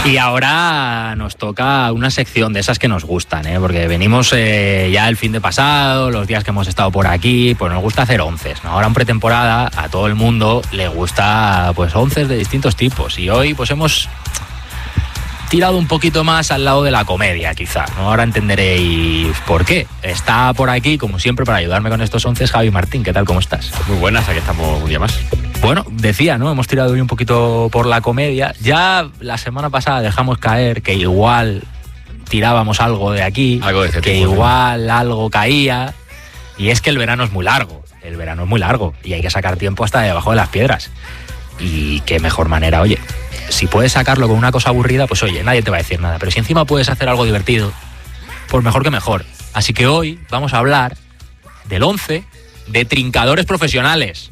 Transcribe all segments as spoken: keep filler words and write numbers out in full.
Y ahora nos toca una sección de esas que nos gustan, ¿eh? Porque venimos eh, ya el fin de pasado, los días que hemos estado por aquí, pues nos gusta hacer onces, ¿no? Ahora en pretemporada a todo el mundo le gusta pues onces de distintos tipos y hoy pues hemos tirado un poquito más al lado de la comedia, quizá, ¿no? Ahora entenderéis por qué. Está por aquí, como siempre, para ayudarme con estos onces, Javi Martín. ¿Qué tal? ¿Cómo estás? Muy buenas, aquí estamos un día más. Bueno, decía, ¿no? Hemos tirado hoy un poquito por la comedia. Ya la semana pasada dejamos caer que igual tirábamos algo de aquí, algo de ese que tipo, igual ¿no? algo caía. Y es que el verano es muy largo. El verano es muy largo y hay que sacar tiempo hasta debajo de las piedras. Y qué mejor manera, oye. Si puedes sacarlo con una cosa aburrida, pues oye, nadie te va a decir nada. Pero si encima puedes hacer algo divertido, pues mejor que mejor. Así que hoy vamos a hablar del once de trincadores profesionales.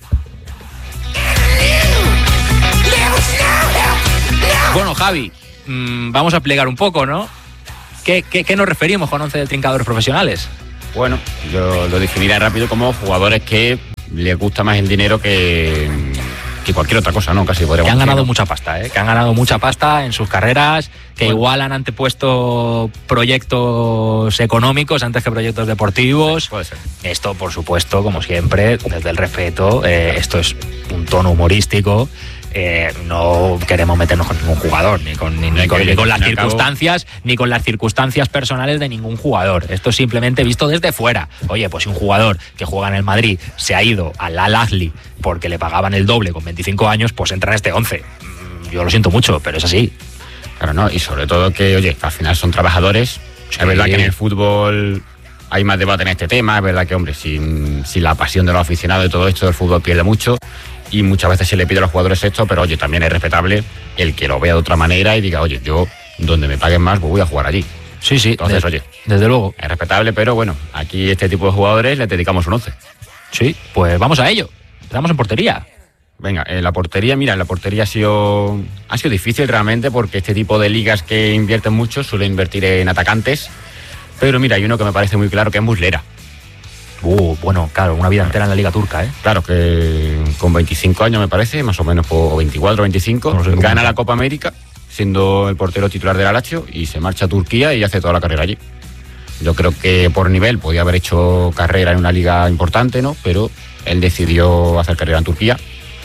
Bueno, Javi, mmm, vamos a explicar un poco, ¿no? ¿Qué, qué, qué nos referimos con once de trincadores profesionales? Bueno, yo lo definiría rápido como jugadores que les gusta más el dinero que... que cualquier otra cosa, ¿no? Casi podríamos Que han decir, ganado ¿no? mucha pasta, ¿eh? Que han ganado mucha pasta en sus carreras, que bueno. igual han antepuesto proyectos económicos antes que proyectos deportivos. Puede ser. Esto, por supuesto, como siempre, desde el respeto, eh, esto es un tono humorístico. Eh, no queremos meternos con ningún jugador, ni con, ni, ni con, ni con las circunstancias, cabo... ni con las circunstancias personales de ningún jugador. Esto es simplemente visto desde fuera. Oye, pues si un jugador que juega en el Madrid se ha ido al Al-Ahly porque le pagaban el doble con veinticinco años, pues entra en este once. Yo lo siento mucho, pero es así. Claro, no, y sobre todo que, oye, al final son trabajadores. Sí. Es verdad que en el fútbol hay más debate en este tema. Es verdad que, hombre, sin, sin la pasión de los aficionados y todo esto, el fútbol pierde mucho. Y muchas veces se le pide a los jugadores esto, pero oye, también es respetable el que lo vea de otra manera y diga, oye, yo donde me paguen más, pues voy a jugar allí. Sí, sí. Entonces, de, oye, desde luego. Es respetable, pero bueno, aquí este tipo de jugadores les dedicamos un once. Sí, pues vamos a ello. Empezamos en portería. Venga, en la portería, mira, en la portería ha sido, ha sido difícil realmente porque este tipo de ligas que invierten mucho suelen invertir en atacantes, pero mira, hay uno que me parece muy claro que es Muslera. Uh, bueno, claro, una vida entera en la Liga Turca, ¿eh? Claro, que con veinticinco años me parece, más o menos, o veinticuatro, veinticinco, no sé gana la Copa América, siendo el portero titular del Lazio, y se marcha a Turquía y hace toda la carrera allí. Yo creo que por nivel podía haber hecho carrera en una liga importante, ¿no? Pero él decidió hacer carrera en Turquía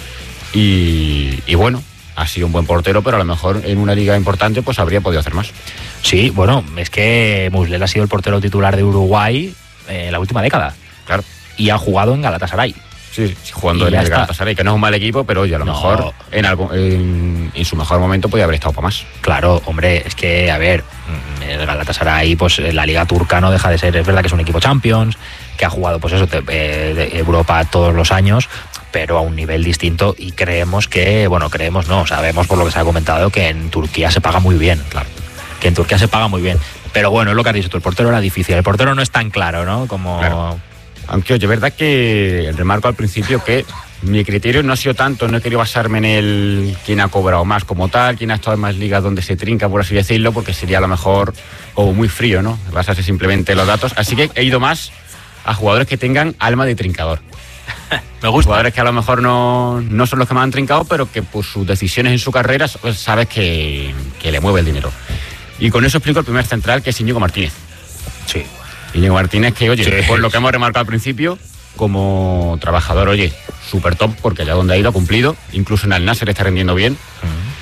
y, y bueno, ha sido un buen portero, pero a lo mejor en una liga importante pues habría podido hacer más. Sí, bueno, es que Muslera ha sido el portero titular de Uruguay en eh, la última década. Claro. Y ha jugado en Galatasaray. Sí, jugando en el está. Galatasaray, que no es un mal equipo, pero oye, a lo no. mejor en, algo, en, en su mejor momento podía haber estado para más. Claro, hombre, es que, a ver, el Galatasaray, pues la Liga Turca no deja de ser, es verdad que es un equipo Champions, que ha jugado, pues eso, de, de Europa todos los años, pero a un nivel distinto, y creemos que, bueno, creemos no, sabemos por lo que se ha comentado que en Turquía se paga muy bien, claro, que en Turquía se paga muy bien. Pero bueno, es lo que has dicho tú, el portero era difícil, el portero no es tan claro, ¿no? Como... Claro. Aunque, oye, es verdad que remarco al principio que mi criterio no ha sido tanto, no he querido basarme en el quién ha cobrado más como tal, quién ha estado en más ligas donde se trinca, por así decirlo, porque sería a lo mejor o muy frío, ¿no? Basarse simplemente en los datos. Así que he ido más a jugadores que tengan alma de trincador. Me gusta. Jugadores que a lo mejor no, no son los que más han trincado, pero que por sus decisiones en su carrera pues, sabes que, que le mueve el dinero. Y con eso explico el primer central, que es Íñigo Martínez. Sí. Íñigo Martínez, que oye, sí. por lo que hemos remarcado al principio, como trabajador, oye, súper top, porque allá donde ha ido ha cumplido, incluso en Al Nassr está rendiendo bien. Uh-huh.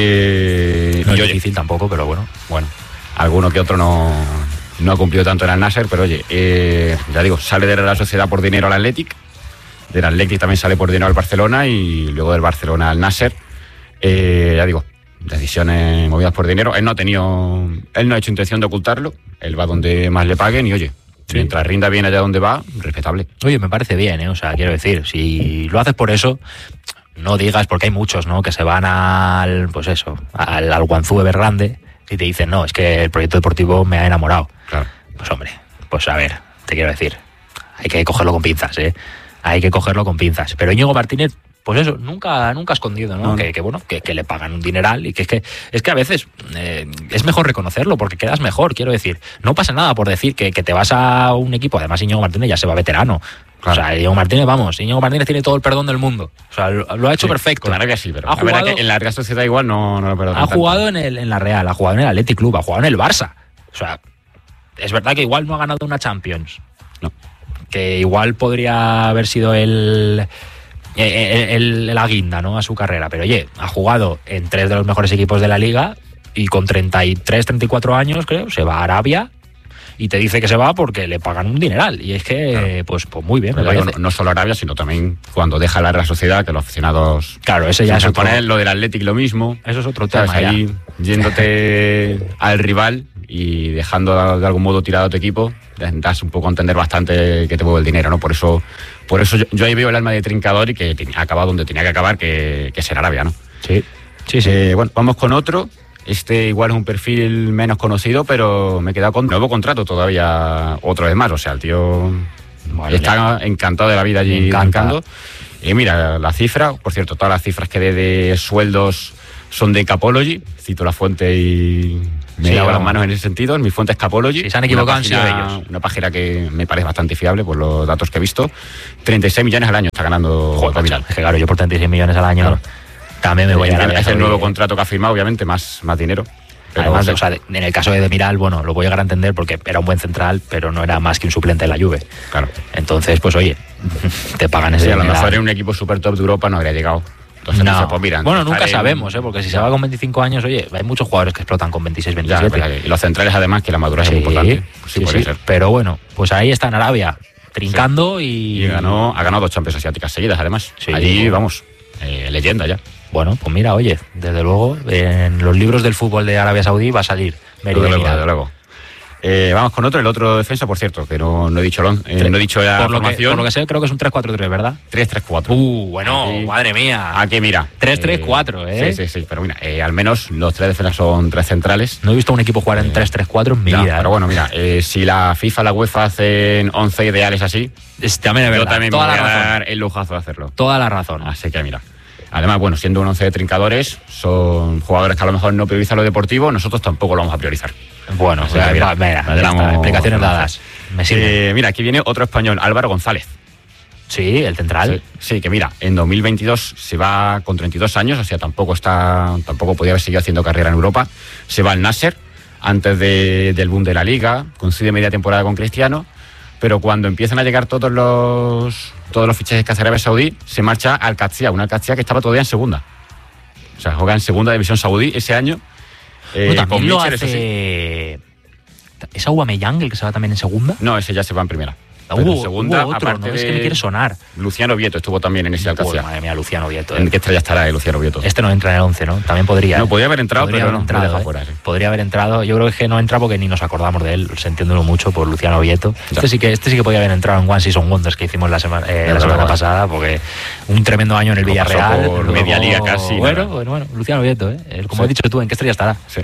eh, no y, es oye, difícil tampoco, pero bueno. Bueno, alguno que otro no, no ha cumplido tanto en Al Nassr, pero oye, eh, ya digo, sale de la Sociedad por dinero al Athletic, del Athletic también sale por dinero al Barcelona y luego del Barcelona al Nassr. Eh, ya digo, decisiones movidas por dinero. Él no ha tenido, él no ha hecho intención de ocultarlo. Él va donde más le paguen y oye, sí. mientras rinda bien allá donde va, respetable. Oye, me parece bien, ¿eh? O sea, quiero decir, si lo haces por eso, no digas, porque hay muchos, ¿no? Que se van al, pues eso, al, al Guangzhou Evergrande y te dicen, no, es que el proyecto deportivo me ha enamorado. Claro. Pues hombre, pues a ver, te quiero decir, hay que cogerlo con pinzas, ¿eh? Hay que cogerlo con pinzas. Pero Íñigo Martínez, pues eso, nunca, nunca ha escondido, ¿no? no, no. Que, que bueno, que, que le pagan un dineral y que es que es que a veces eh, es mejor reconocerlo porque quedas mejor, quiero decir. No pasa nada por decir que, que te vas a un equipo, además Íñigo Martínez ya se va veterano, Claro. O sea, Íñigo Martínez, vamos, Íñigo Martínez tiene todo el perdón del mundo. O sea, lo, lo ha hecho sí, perfecto. Con Arabia sí, pero ha la jugado, verdad que en la Real Sociedad igual no, no lo perdona. Ha tanto. jugado en, el, en la Real, ha jugado en el Athletic Club, ha jugado en el Barça. O sea, es verdad que igual no ha ganado una Champions. No. Que igual podría haber sido el, el, el, el aguinda, ¿no?, a su carrera. Pero oye, ha jugado en tres de los mejores equipos de la liga y con treinta y tres, treinta y cuatro años, creo, se va a Arabia. Y te dice que se va porque le pagan un dineral. Y es que, claro. pues, pues muy bien. Pero digo, no, no solo Arabia, sino también cuando deja la Real Sociedad, que los aficionados... Claro, ese ya es otro... poner lo del Athletic lo mismo. Eso es otro tema. ¿Sabes? Ahí yéndote al rival y dejando de algún modo tirado a tu equipo, das un poco a entender bastante que te mueve el dinero, ¿no? Por eso, por eso yo, yo ahí veo el alma de Trincador y que ha acabado donde tenía que acabar, que, que es en Arabia, ¿no? Sí, sí, sí. Eh, bueno, vamos con otro. Este igual es un perfil menos conocido, pero me he quedado con nuevo contrato todavía otra vez más. O sea, el tío bueno, está ya. encantado de la vida allí brincando. Y mira, la cifra, por cierto, todas las cifras que dé de sueldos son de Capology. Cito la fuente y me sí, lavo las manos en ese sentido. Mi fuente es Capology. Si se han equivocado, han sido ellos. Una página que me parece bastante fiable por los datos que he visto. treinta y seis millones al año está ganando. Joder, es que claro, yo por treinta y seis millones al año... Claro. También me voy a dar. Es el nuevo contrato que ha firmado, obviamente, más, más dinero. Pero además, de, o sea, en el caso de Demiral, bueno, lo voy a llegar a entender porque era un buen central, pero no era más que un suplente de la Juve. Claro. Entonces, pues oye, te pagan ese sí, a lo Demiral. mejor en un equipo super top de Europa no habría llegado. Entonces, no. no se, pues, mira, bueno, nunca en... sabemos, ¿eh? Porque si se va con veinticinco años, oye, hay muchos jugadores que explotan con veintiséis, veintisiete. Ya, y los centrales, además, que la madurez sí, es muy importante. Pues sí, sí, sí. Ser. Pero bueno, pues ahí está en Arabia, trincando sí. y... Y ganó, ha ganado dos Champions asiáticas seguidas, además. Sí, allí, bueno. vamos, eh, leyenda ya. Bueno, pues mira, oye, desde luego, en los libros del fútbol de Arabia Saudí va a salir Merih Demiral. Desde luego. Eh, vamos con otro, el otro defensa, por cierto, que no, no he dicho eh, no he dicho la por lo formación. Que, por lo que sé, creo que es un tres cuatro tres, ¿verdad? tres tres cuatro. Uh, bueno, aquí, madre mía. Aquí, mira. tres tres cuatro, ¿eh? Sí, sí, sí, pero mira, eh, al menos los tres defensas son tres centrales. No he visto un equipo jugar en tres tres cuatro en mi ya, vida. Pero ¿eh? bueno, mira, eh, si la FIFA, la UEFA hacen once ideales así, es, también es verdad. Yo también Toda me voy la a razón. dar el lujazo de hacerlo. Toda la razón. Así que mira. Además, bueno, siendo un once de trincadores, son jugadores que a lo mejor no priorizan lo deportivo, nosotros tampoco lo vamos a priorizar. Bueno, o sea, sea, mira, mira, mira está, explicaciones dadas. Me eh, mira, aquí viene otro español, Álvaro González. Sí, el central. Sí, sí, que mira, en dos mil veintidós se va con treinta y dos años, o sea, tampoco está, tampoco podía haber seguido haciendo carrera en Europa. Se va al Nasser, antes de, del boom de la Liga, coincide media temporada con Cristiano, pero cuando empiezan a llegar todos los todos los fichajes que hace Arabia Saudí, se marcha al Qadsiya, una Qadsiya que estaba todavía en segunda. O sea, juega en segunda división saudí ese año. Eh, no, también lo Mitchell, hace... ¿Es Aubameyang el que se va también en segunda? No, ese ya se va en primera. Hubo, en segunda, hubo otro, ¿no? Es que me quiere sonar. Luciano Vieto estuvo también en ese Alcácer. Madre mía, Luciano Vieto. ¿En eh? qué estrella estará eh, Luciano Vieto? Este no entra en el once, ¿no? También podría. No, ¿eh? podría haber entrado, podría pero haber no, entrado, no deja ¿eh? fuera. Sí. Podría haber entrado. Yo creo que no entra porque ni nos acordamos de él, sintiéndolo mucho por Luciano Vieto. Este sí, que, este sí que podía haber entrado en One Season Wonders que hicimos la semana, eh, la semana pasada, porque un tremendo año en el Villarreal. Por luego, media liga casi. Bueno, bueno, bueno, Luciano Vieto, ¿eh? Como sí. he dicho tú, ¿en qué estrella estará? Sí.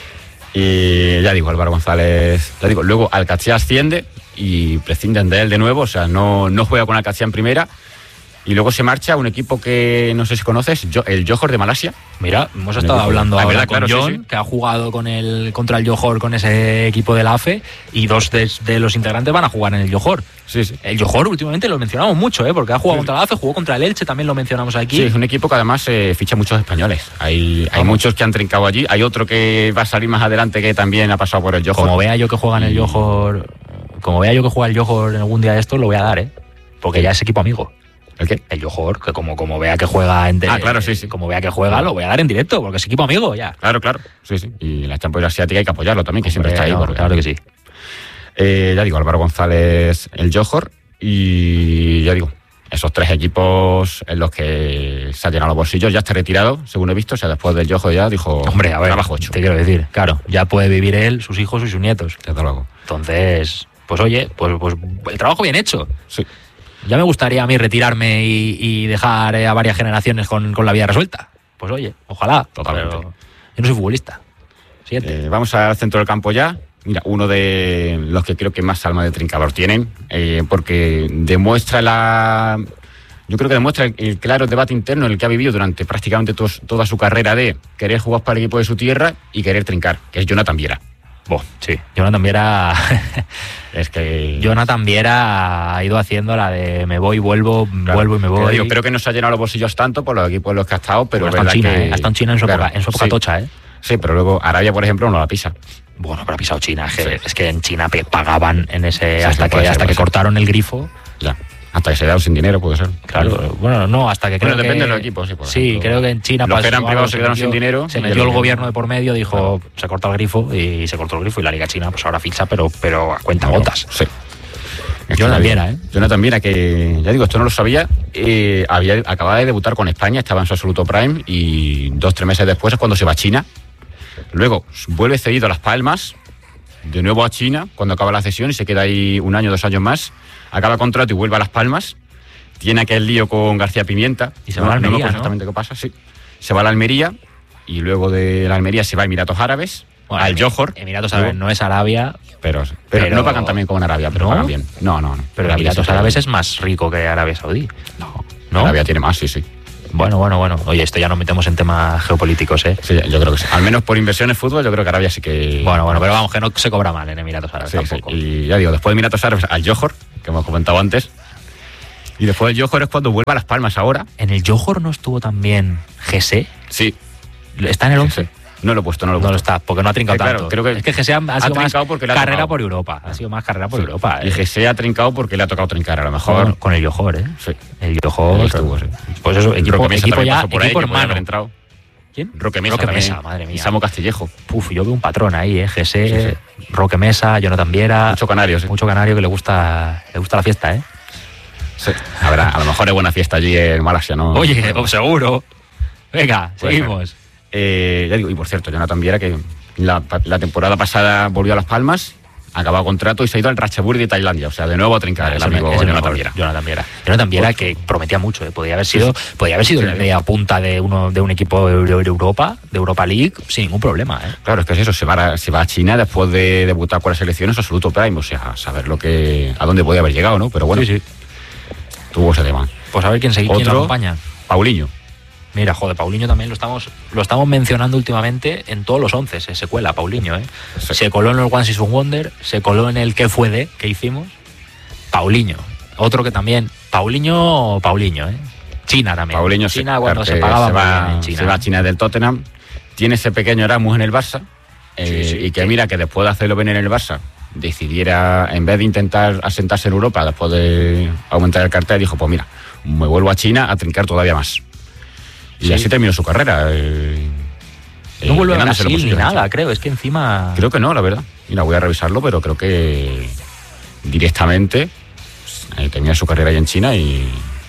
Y ya digo, Álvaro González, ya digo, luego Alcachía asciende y prescinden de él de nuevo, o sea, no, no juega con Alcachía en primera. Y luego se marcha a un equipo que no sé si conoces, el Johor de Malasia. Mira, hemos estado hablando ah, ahora verdad, con claro, John, sí, sí. que ha jugado con el, contra el Johor con ese equipo del A F E, y dos de, de los integrantes van a jugar en el Johor. Sí, sí. El Johor últimamente lo mencionamos mucho, ¿eh? Porque ha jugado sí. contra el A F E, jugó contra el Elche, también lo mencionamos aquí. Sí, es un equipo que además eh, ficha muchos españoles. Hay, hay muchos que han trincado allí, hay otro que va a salir más adelante que también ha pasado por el Johor. Como vea yo que juega en el Johor, como vea yo que juega el Johor en algún día de estos, lo voy a dar, ¿eh? Porque ya es equipo amigo. ¿El qué? El Johor, que como, como vea que juega en Ah, claro, sí, sí. Como vea que juega, lo voy a dar en directo, porque es equipo amigo ya. Claro, claro. Sí, sí. Y la Champions Asiática hay que apoyarlo también, que Hombre, siempre está ahí. No, porque... Claro que sí. Eh, ya digo, Álvaro González, el Johor, y ya digo, esos tres equipos en los que se ha llenado los bolsillos, ya está retirado, según he visto, o sea, después del Johor ya dijo, hombre, a ver, trabajo hecho. Te quiero decir, claro, ya puede vivir él, sus hijos y sus nietos. Desde luego. Entonces, pues oye, pues, pues el trabajo bien hecho. Sí. Ya me gustaría a mí retirarme y, y dejar eh, a varias generaciones con, con la vida resuelta. Pues oye, ojalá. Totalmente. Yo no soy futbolista. Siguiente. Eh, vamos al centro del campo ya. Mira, uno de los que creo que más alma de trincador tienen, eh, porque demuestra la... Yo creo que demuestra el, el claro debate interno en el que ha vivido durante prácticamente tos, toda su carrera de querer jugar para el equipo de su tierra y querer trincar, que es Jonathan Viera. Boh, sí, Jonathan Viera... es que... Jonathan Viera ha ido haciendo la de me voy, vuelvo, claro, vuelvo y me voy. Yo creo que no se ha llenado los bolsillos tanto por los equipos en los que ha estado, pero bueno, es está en China, que... ¿eh? Está en China en su claro, época, en su época sí. tocha, ¿eh? Sí, pero luego Arabia, por ejemplo, no la pisa. Bueno, pero ha pisado China, es que, Sí. es que en China pagaban en ese... Sí, hasta sí, que, puede ser, hasta puede que ser. cortaron el grifo... Ya. Hasta que se quedaron sin dinero, puede ser. Claro, bueno, no, hasta que creo Bueno, que... depende de los equipos, sí, por Sí, ejemplo. creo que en China... Los que pasó eran algo, privados se quedaron metió- sin dinero. Se y metió el el gobierno de por medio, dijo, Claro. se cortó el grifo y se cortó el grifo y la Liga China pues ahora ficha, pero, pero a cuenta gotas. Sí. Es Jonathan que Viera, ¿eh? Jonathan Viera, que ya digo, esto no lo sabía, eh, había, acababa de debutar con España, estaba en su absoluto prime y dos, tres meses después es cuando se va a China. Luego vuelve cedido a Las Palmas, de nuevo a China, cuando acaba la cesión y se queda ahí un año, dos años más. Acaba contrato y vuelve a Las Palmas. Tiene aquel lío con García Pimienta. Y se va a la Almería, no me acuerdo ¿no? exactamente qué pasa, sí. Se va a la Almería y luego de la Almería se va a Emiratos Árabes, Bueno, al Emi- Johor. Emiratos Árabes no es Arabia, Pero, pero, Pero- no pagan también como en Arabia, pero ¿No? pagan bien. No, no, no. pero Arabia Emiratos sí que- Árabes es más rico que Arabia Saudí. No, ¿No? Arabia tiene más, sí, sí. Bueno, bueno, bueno. Oye, esto ya nos metemos en temas geopolíticos, ¿eh? Sí, yo creo que sí. Al menos por inversiones fútbol, yo creo que Arabia sí que... Bueno, bueno, pero vamos, que no se cobra mal en Emiratos Árabes Sí, sí. tampoco. Y ya digo, después de Emiratos Árabes al Johor, que hemos comentado antes. Y después del Johor es cuando vuelve a Las Palmas ahora. ¿En el Johor no estuvo también G S? Sí. ¿Está en el once? Sí. No lo he puesto, no lo he No puesto. lo está, porque no ha trincado Eh, claro, tanto. creo que es que G S ha, ha sido más trincado porque le ha carrera tocado. por Europa. Ha sido más carrera por Sí. Europa. Y ¿eh? G S ha trincado porque le ha tocado trincar, a lo mejor. Con, con el Johor, ¿eh? Sí. El Johor. Ahí estuvo, sí. Pues eso, equipo, Roque Mesa equipo también ya, pasó por ahí, equipo que podía haber hermano. entrado. ¿Quién? Roque Mesa Roque también. Mesa, madre mía. Y Samu Castillejo. Uf, yo veo un patrón ahí, ¿eh? G S, Sí, Roque Mesa, Jonathan Viera. Mucho canario, sí. Mucho canario que le gusta, le gusta la fiesta, ¿eh? Sí. Habrá, a lo mejor es buena fiesta allí en Malasia, ¿no? Oye, oh, seguro. Venga, Puede seguimos. Eh, ya digo, y por cierto, Jonathan Viera, que la, la temporada pasada volvió a Las Palmas, acababa contrato y se ha ido al Ratchaburi de Tailandia. O sea, de nuevo a trincar el Es el amigo me- es el Jonathan mejor, Viera. Jonathan Viera. Jonathan Viera Otro. que prometía mucho, ¿eh? Podía haber sido, Sí. podía haber sido Sí. la media punta de uno de un equipo de de Europa, de Europa League, sin ningún problema, ¿eh? Claro, es que es eso, se va, a, se va a China después de debutar con las selecciones, absoluto prime, o sea, saber lo que a dónde podía haber llegado, ¿no? Pero bueno, Sí, sí. tuvo ese tema. Pues a ver quién sigue, quién lo Otro. acompaña. Paulinho. Mira, joder, Paulinho también lo estamos, lo estamos mencionando últimamente en todos los once, se, se cuela Paulinho, ¿eh? Sí. Se coló en el One Season Wonder, se coló en el ¿Qué fue de? que hicimos. Paulinho, otro que también, Paulinho, Paulinho, ¿eh? China también. Paulinho sí, China cuando claro, se que pagaba se muy va, bien en China. se va a China del Tottenham, tiene ese pequeño Erasmus en el Barça, eh, Sí, sí, y que sí. mira que después de hacerlo bien en el Barça, decidiera, en vez de intentar asentarse en Europa después de aumentar el cartel, dijo, pues mira, me vuelvo a China a trincar todavía más. Y Sí. así terminó su carrera. eh, No eh, vuelve a ganándose lo Brasil ni posible en nada, China. creo, es que encima... Creo que no, la verdad. Mira, voy a revisarlo, pero creo que directamente eh, termina su carrera ahí en China y,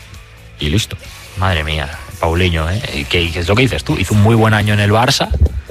y listo. Madre mía, Paulinho, ¿eh? Que, que es lo que dices tú, hizo un muy buen año en el Barça,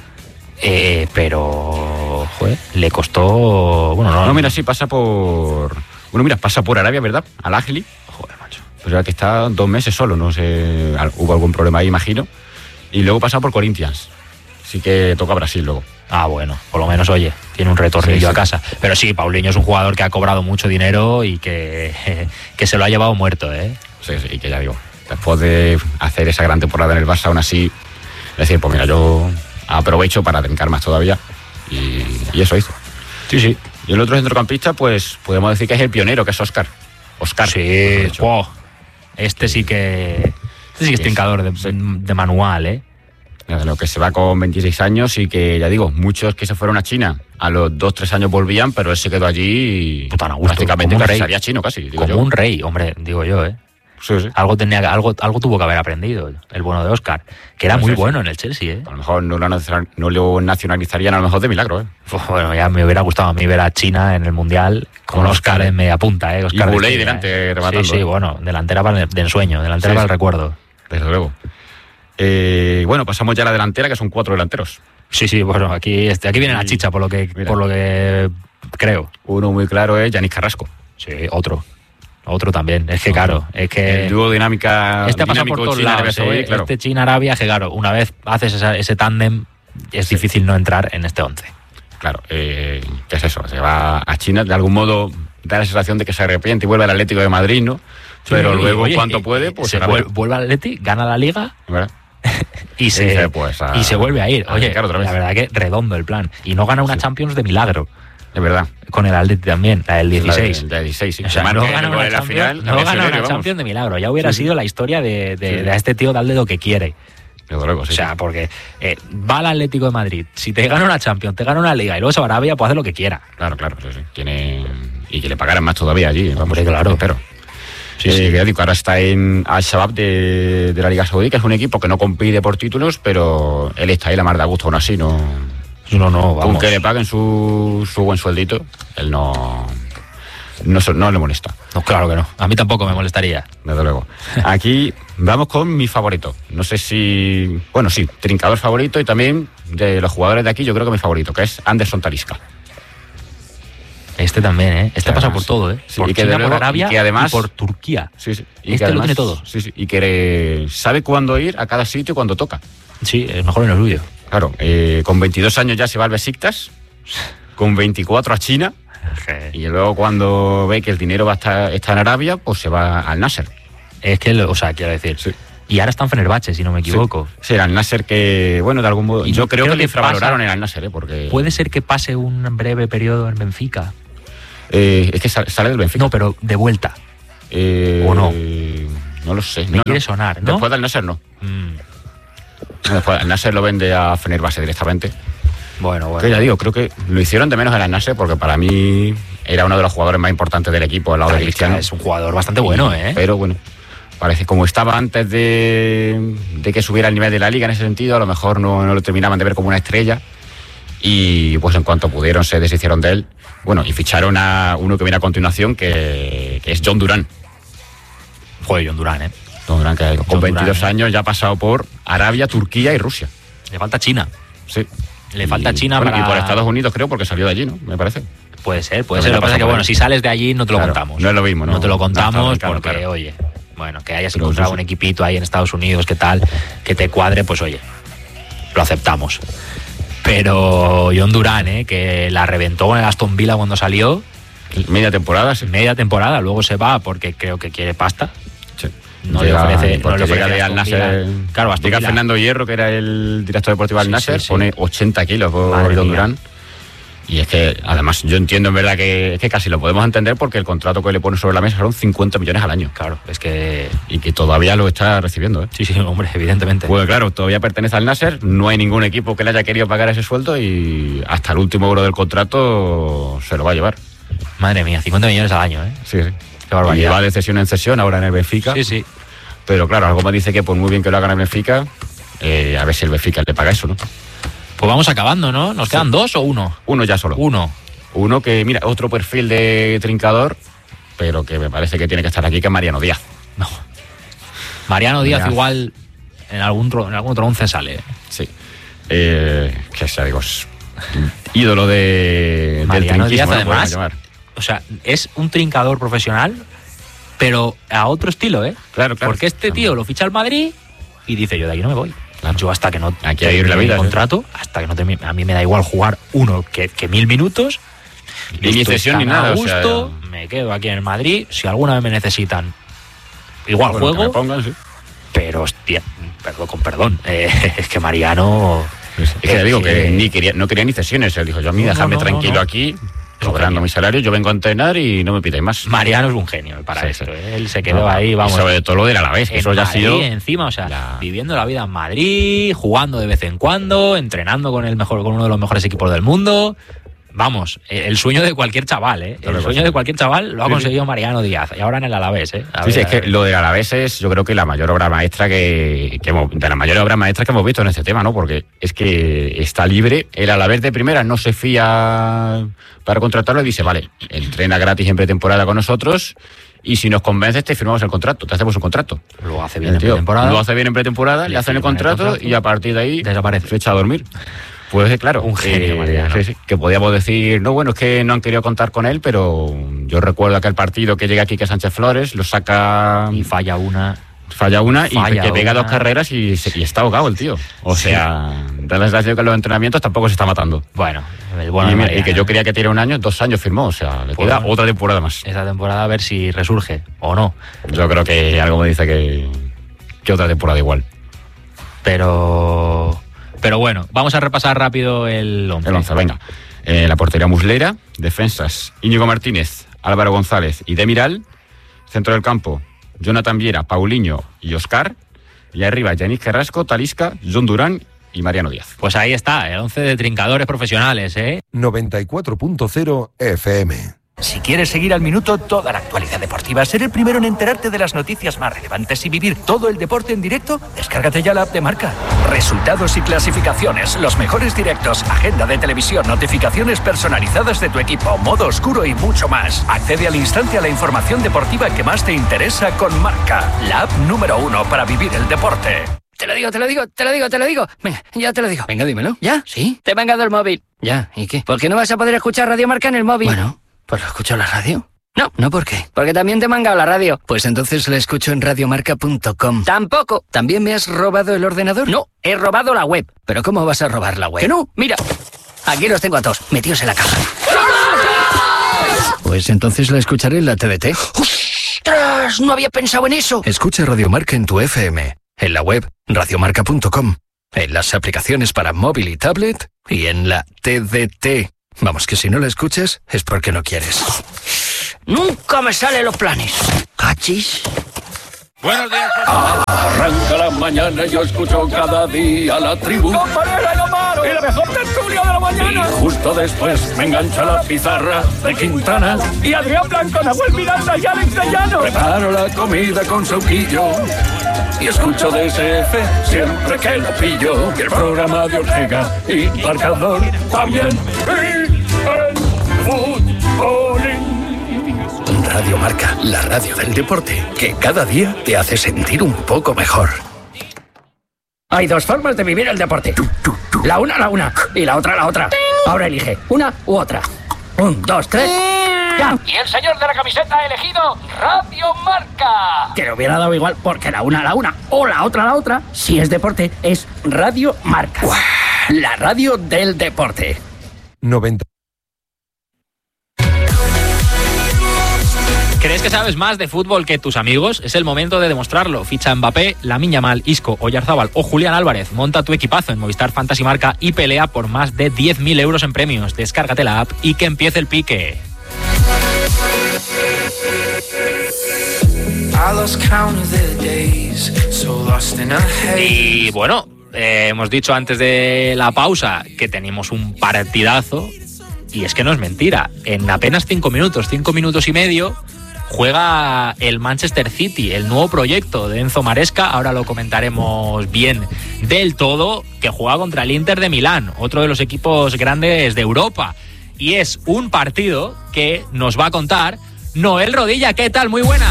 eh, pero joder, le costó... Bueno, no, No, mira, sí, pasa por... Bueno, mira, pasa por Arabia, ¿verdad? Al Ahly. Joder, macho. Pues ya que está dos meses solo, no sé, al- hubo algún problema ahí, imagino. Y luego pasa por Corinthians. Así que toca Brasil luego. Ah, bueno, por lo menos, oye, tiene un retornillo Sí, sí. a casa. Pero sí, Paulinho es un jugador que ha cobrado mucho dinero y que, que se lo ha llevado muerto, ¿eh? Sí, sí, y que ya digo, después de hacer esa gran temporada en el Barça, aún así, decir, pues mira, yo aprovecho para trincar más todavía. Y, y eso hizo. Sí, sí. Y el otro centrocampista, pues podemos decir que es el pionero, que es Óscar. Óscar. Sí, mejor dicho. wow. Este sí que... Este sí que es Sí, trincador de, sí. de manual, ¿eh? De lo que se va con veintiséis años y que, ya digo, muchos que se fueron a China a los dos, tres años volvían, pero él se quedó allí y Puta, a gusto, prácticamente como un casi rey. salía chino casi, digo Como yo. un rey, hombre, digo yo, ¿eh? Sí, sí. Algo, tenía, que- algo, algo tuvo que haber aprendido el bueno de Óscar, que era Sí, muy sí, sí. bueno en el Chelsea, ¿eh? A lo mejor no lo, nacional- no lo nacionalizarían a lo mejor de milagro, ¿eh? Pues bueno, ya me hubiera gustado a mí ver a China en el Mundial con Con Óscar Óscar, en media punta, ¿eh? Óscar Y de Boulay Estrella, delante, ¿eh? rematando, Sí, sí, ¿eh? bueno, delantera para el, de ensueño, delantera Sí, para el sí. recuerdo. Desde luego. Eh, bueno, pasamos ya a la delantera, que son cuatro delanteros. Sí, sí, bueno, aquí, este, aquí viene la Y- chicha, por lo que, mira. por lo que creo. Uno muy claro es Yanis Carrasco. Sí, otro. Otro también. Es que, Otro. claro, es que... El dúo dinámica, Este ha pasado por dinámico todos China-Arabia lados, Saudí, ¿eh? claro. Este China-Arabia, que claro, una vez haces esa- ese tándem, es difícil no entrar en este once. Claro, eh, ¿qué es eso? Se va a China, de algún modo da la sensación de que se arrepiente y vuelve al Atlético de Madrid, ¿no? Pero Sí, luego, oye, ¿cuánto eh, puede? eh, Pues se se vuel- vuelve al Atleti, gana la Liga, ¿verdad? y, se, dice, pues, a, y se vuelve a ir. Oye, claro, la verdad que redondo el plan. Y no gana una sí. Champions de milagro. Es verdad. Con el Atleti también, la del dieciséis. La del dieciséis, sí. O sea, no gana una, Champions, final, no gana una Champions de milagro. Ya hubiera sí, sido sí. la historia de, de, sí. de a este tío darle lo que quiere. Luego, sí, o sea, porque eh, va al Atlético de Madrid, si te gana una Champions, te gana una Liga y luego se va a Arabia, puede hacer lo que quiera. Claro, claro, sí, sí. Tiene... Y que le pagaran más todavía allí. Vamos, Hombre, claro. Espero. Sí, sí. Eh, digo, ahora está en Al-Shabaab de, de la Liga Saudí, que es un equipo que no compite por títulos, pero él está ahí la mar de gusto aún así, no... No, no, vamos. Aunque le paguen su, su buen sueldito, él no... No, no le molesta. No, claro que no. A mí tampoco me molestaría. Desde luego. Aquí vamos con mi favorito. No sé si... Bueno, sí, trincador favorito y también de los jugadores de aquí yo creo que mi favorito, que es Anderson Talisca. Este también, ¿eh? Este pasa por todo, ¿eh? Sí, por y que China, luego, por Arabia y, que además, y por Turquía. Sí, sí. Y este además, lo tiene todo. Sí, sí. Y que sabe cuándo ir a cada sitio y cuándo toca. Sí, es mejor en el suyo. Claro, eh, con veintidós años ya se va al Besiktas, con veinticuatro a China... Y luego cuando ve que el dinero va a estar está en Arabia, pues se va al Nasser. Es que, o sea, quiero decir... Sí. Y ahora está en Fenerbahce, si no me equivoco. Sí, sí era el Nasser que, bueno, de algún modo... Y yo creo, creo que, que le infravaloraron pasa, en el Nasser, ¿eh? Porque... Puede ser que pase un breve periodo en Benfica. Eh, es que sale, sale del Benfica. No, pero de vuelta. Eh, ¿O no? No lo sé. Me no, quiere no. sonar, ¿no? Después del Nasser no. Mm. Después el Nasser lo vende a Fenerbahce directamente. Bueno, bueno. Que ya digo, creo que lo hicieron de menos en el Nasser porque para mí era uno de los jugadores más importantes del equipo al lado de Cristiano. Es un jugador bastante bueno, ¿eh? Pero bueno, parece como estaba antes de, de que subiera el nivel de la liga en ese sentido, a lo mejor no, no lo terminaban de ver como una estrella. Y pues en cuanto pudieron se deshicieron de él. Bueno, y ficharon a uno que viene a continuación, que, que es John Durán. Joder, John Durán, ¿eh? John Durán, que con John veintidós Durán, años ya ha pasado por Arabia, Turquía y Rusia. Le falta China. Sí. Le falta y, China bueno, para... Y por Estados Unidos creo, porque salió de allí, ¿no? Me parece. Puede ser, puede ser. Lo que pasa es que, bueno, si sales de allí no te lo claro, contamos. No es lo mismo, ¿no? No te lo contamos no, claro, porque, claro. oye, bueno, que hayas Pero encontrado sí, sí. un equipito ahí en Estados Unidos, que tal, que te cuadre, pues oye, lo aceptamos. Pero John Durán, ¿eh? Que la reventó con el Aston Villa cuando salió. Media temporada, sí. Media temporada, luego se va porque creo que quiere pasta. Sí. No llega, le ofrece, no le ofrece llega de Al Nasser. Claro, Aston llega Villa. Fernando Hierro, que era el director deportivo del Sí, Nasser, sí, sí. pone ochenta kilos por Madre John mía. Durán. Y es que, además, yo entiendo en verdad que, es que casi lo podemos entender porque el contrato que le pone sobre la mesa son cincuenta millones al año. Claro, es que... Y que todavía lo está recibiendo, ¿eh? Sí, sí, hombre, evidentemente. Pues claro, todavía pertenece al Nasser, no hay ningún equipo que le haya querido pagar ese sueldo y hasta el último euro del contrato se lo va a llevar. Madre mía, cincuenta millones al año, ¿eh? Sí, sí. Qué barbaridad. Y va de cesión en cesión ahora en el Benfica. Sí, sí. Pero claro, algo me dice que por muy bien que lo hagan en el Benfica, eh, a ver si el Benfica le paga eso, ¿no? Pues vamos acabando, ¿no? ¿Nos quedan sí. dos o uno? Uno ya solo. Uno. Uno que, mira, otro perfil de trincador, pero que me parece que tiene que estar aquí, que es Mariano Díaz. No. Mariano Díaz Díaz. igual en algún, en algún otro once sale. Sí. Eh, que sea, digo, es ídolo de, Mariano del Díaz, trinquismo, ¿no? además, o sea, es un trincador profesional, pero a otro estilo, ¿eh? Claro, claro. Porque este tío lo ficha al Madrid y dice, yo de aquí no me voy. Claro. Yo hasta que no Aquí hay que ir la vida, mi contrato, ¿sí? Hasta que no termine, a mí me da igual jugar uno que, que mil minutos. Y ni cesión ni nada. A gusto, o sea, me quedo aquí en el Madrid. Si alguna vez me necesitan, igual bueno, juego. que me pongan, sí. Pero, hostia, perdón, con perdón. Eh, es que Mariano. Es que ya digo que ni quería, no quería ni cesiones. Él dijo, yo a mí No, dejadme no, no, tranquilo no. aquí, cobrando mi salario, yo vengo a entrenar y no me pidáis más. Mariano es un genio para Sí, esto. sí. ¿eh? Él se quedó No, ahí, vamos. Y sobre todo lo del Alavés, que en eso ya ha Madrid, sido. encima, o sea, la- viviendo la vida en Madrid, jugando de vez en cuando, entrenando con el mejor, con uno de los mejores equipos del mundo. Vamos, el sueño de cualquier chaval, ¿eh? Claro, El sueño sí. de cualquier chaval lo ha Sí, conseguido Mariano Díaz. Y ahora en el Alavés, ¿eh? A Sí, sí, ver, es que a ver. lo del Alavés es, yo creo que la mayor obra maestra que, que hemos, de las mayores obras maestras que hemos visto en este tema, ¿no? Porque es que está libre, el Alavés de primera no se fía para contratarlo y dice, vale, entrena gratis en pretemporada con nosotros y si nos convences te firmamos el contrato, te hacemos un contrato. Lo hace bien El en tío pretemporada. Lo hace bien en pretemporada, le, Le hacen el firman el contrato, contrato y a partir de ahí desaparece. se echa a dormir. Pues claro, Un genio, Mariano. sí, sí, que podíamos decir, no, bueno, es que no han querido contar con él, pero yo recuerdo aquel partido que llega aquí que Sánchez Flores, lo saca, Y falla una. falla una Falla y que pega una. dos carreras y, se- y está ahogado el tío. O Sí. sea, da la sensación que en los entrenamientos tampoco se está matando. Bueno, el bueno y, de mira, y Mariano, que yo ¿eh? creía que tiene un año, dos años firmó, o sea, le Pues queda bueno. otra temporada más. Esta temporada a ver si resurge o no. Yo creo que algo me dice que, que otra temporada igual. Pero, pero bueno, vamos a repasar rápido el once. El once, venga. Eh, la portería Muslera, defensas Íñigo Martínez, Álvaro González y Demiral. Centro del campo, Jonathan Viera, Paulinho y Oscar. Y arriba, Yannick Carrasco, Talisca, John Durán y Mariano Díaz. Pues ahí está, el once de trincadores profesionales, ¿eh? noventa y cuatro punto cero F M. Si quieres seguir al minuto toda la actualidad deportiva, ser el primero en enterarte de las noticias más relevantes y vivir todo el deporte en directo, descárgate ya la app de Marca. Resultados y clasificaciones, los mejores directos, agenda de televisión, notificaciones personalizadas de tu equipo, modo oscuro y mucho más. Accede al instante a la información deportiva que más te interesa con Marca, la app número uno para vivir el deporte. Te lo digo, te lo digo, te lo digo, te lo digo. Venga, ya te lo digo. Venga, dímelo. ¿Ya? ¿Sí? Te he mangado el móvil. Ya, ¿y qué? ¿Por qué no vas a poder escuchar Radio Marca en el móvil? Bueno, ¿pues lo escucho en la radio? No. ¿No por qué? Porque también te he mangado la radio. Pues entonces la escucho en radiomarca punto com. Tampoco. ¿También me has robado el ordenador? No, he robado la web. ¿Pero cómo vas a robar la web? Que no, mira. Aquí los tengo a todos, metidos en la caja. Pues entonces la escucharé en la T D T. ¡Ostras! No había pensado en eso. Escucha Radiomarca en tu F M, en la web radiomarca punto com, en las aplicaciones para móvil y tablet y en la T D T. Vamos, que si no la escuchas es porque no quieres. Nunca me salen los planes. ¿Cachis? Buenos días, arranca la mañana y yo escucho cada día la tribu. ¡Compañera, lo paro! ¡Y la mejor tertulia de la mañana! Y justo después me engancha la pizarra de Quintana. Y Adrián Blanco, Nahuel Miranda y Alex de Llano. Preparo la comida con sauquillo y escucho D S F siempre que lo pillo. Y el programa de Ortega y Marcador también. Y el futbolín. Radio Marca, la radio del deporte, que cada día te hace sentir un poco mejor. Hay dos formas de vivir el deporte. La una, la una. Y la otra, la otra. Ahora elige una u otra. Un, dos, tres. ¡Ya! Y el señor de la camiseta ha elegido Radio Marca. Que le hubiera dado igual, porque la una, la una. O la otra, la otra. Si es deporte, es Radio Marca. ¡Uah! La radio del deporte. noventa. ¿Crees que sabes más de fútbol que tus amigos? Es el momento de demostrarlo. Ficha a Mbappé, Lamine Yamal, Isco, Oyarzábal o Julián Álvarez. Monta tu equipazo en Movistar Fantasy Marca y pelea por más de diez mil euros en premios. Descárgate la app y que empiece el pique. Y bueno, eh, hemos dicho antes de la pausa que teníamos un partidazo. Y es que no es mentira. En apenas cinco minutos, cinco minutos y medio, juega el Manchester City, el nuevo proyecto de Enzo Maresca. Ahora lo comentaremos bien del todo, que juega contra el Inter de Milán, otro de los equipos grandes de Europa. Y es un partido que nos va a contar Noel Rodilla. ¿Qué tal? Muy buena.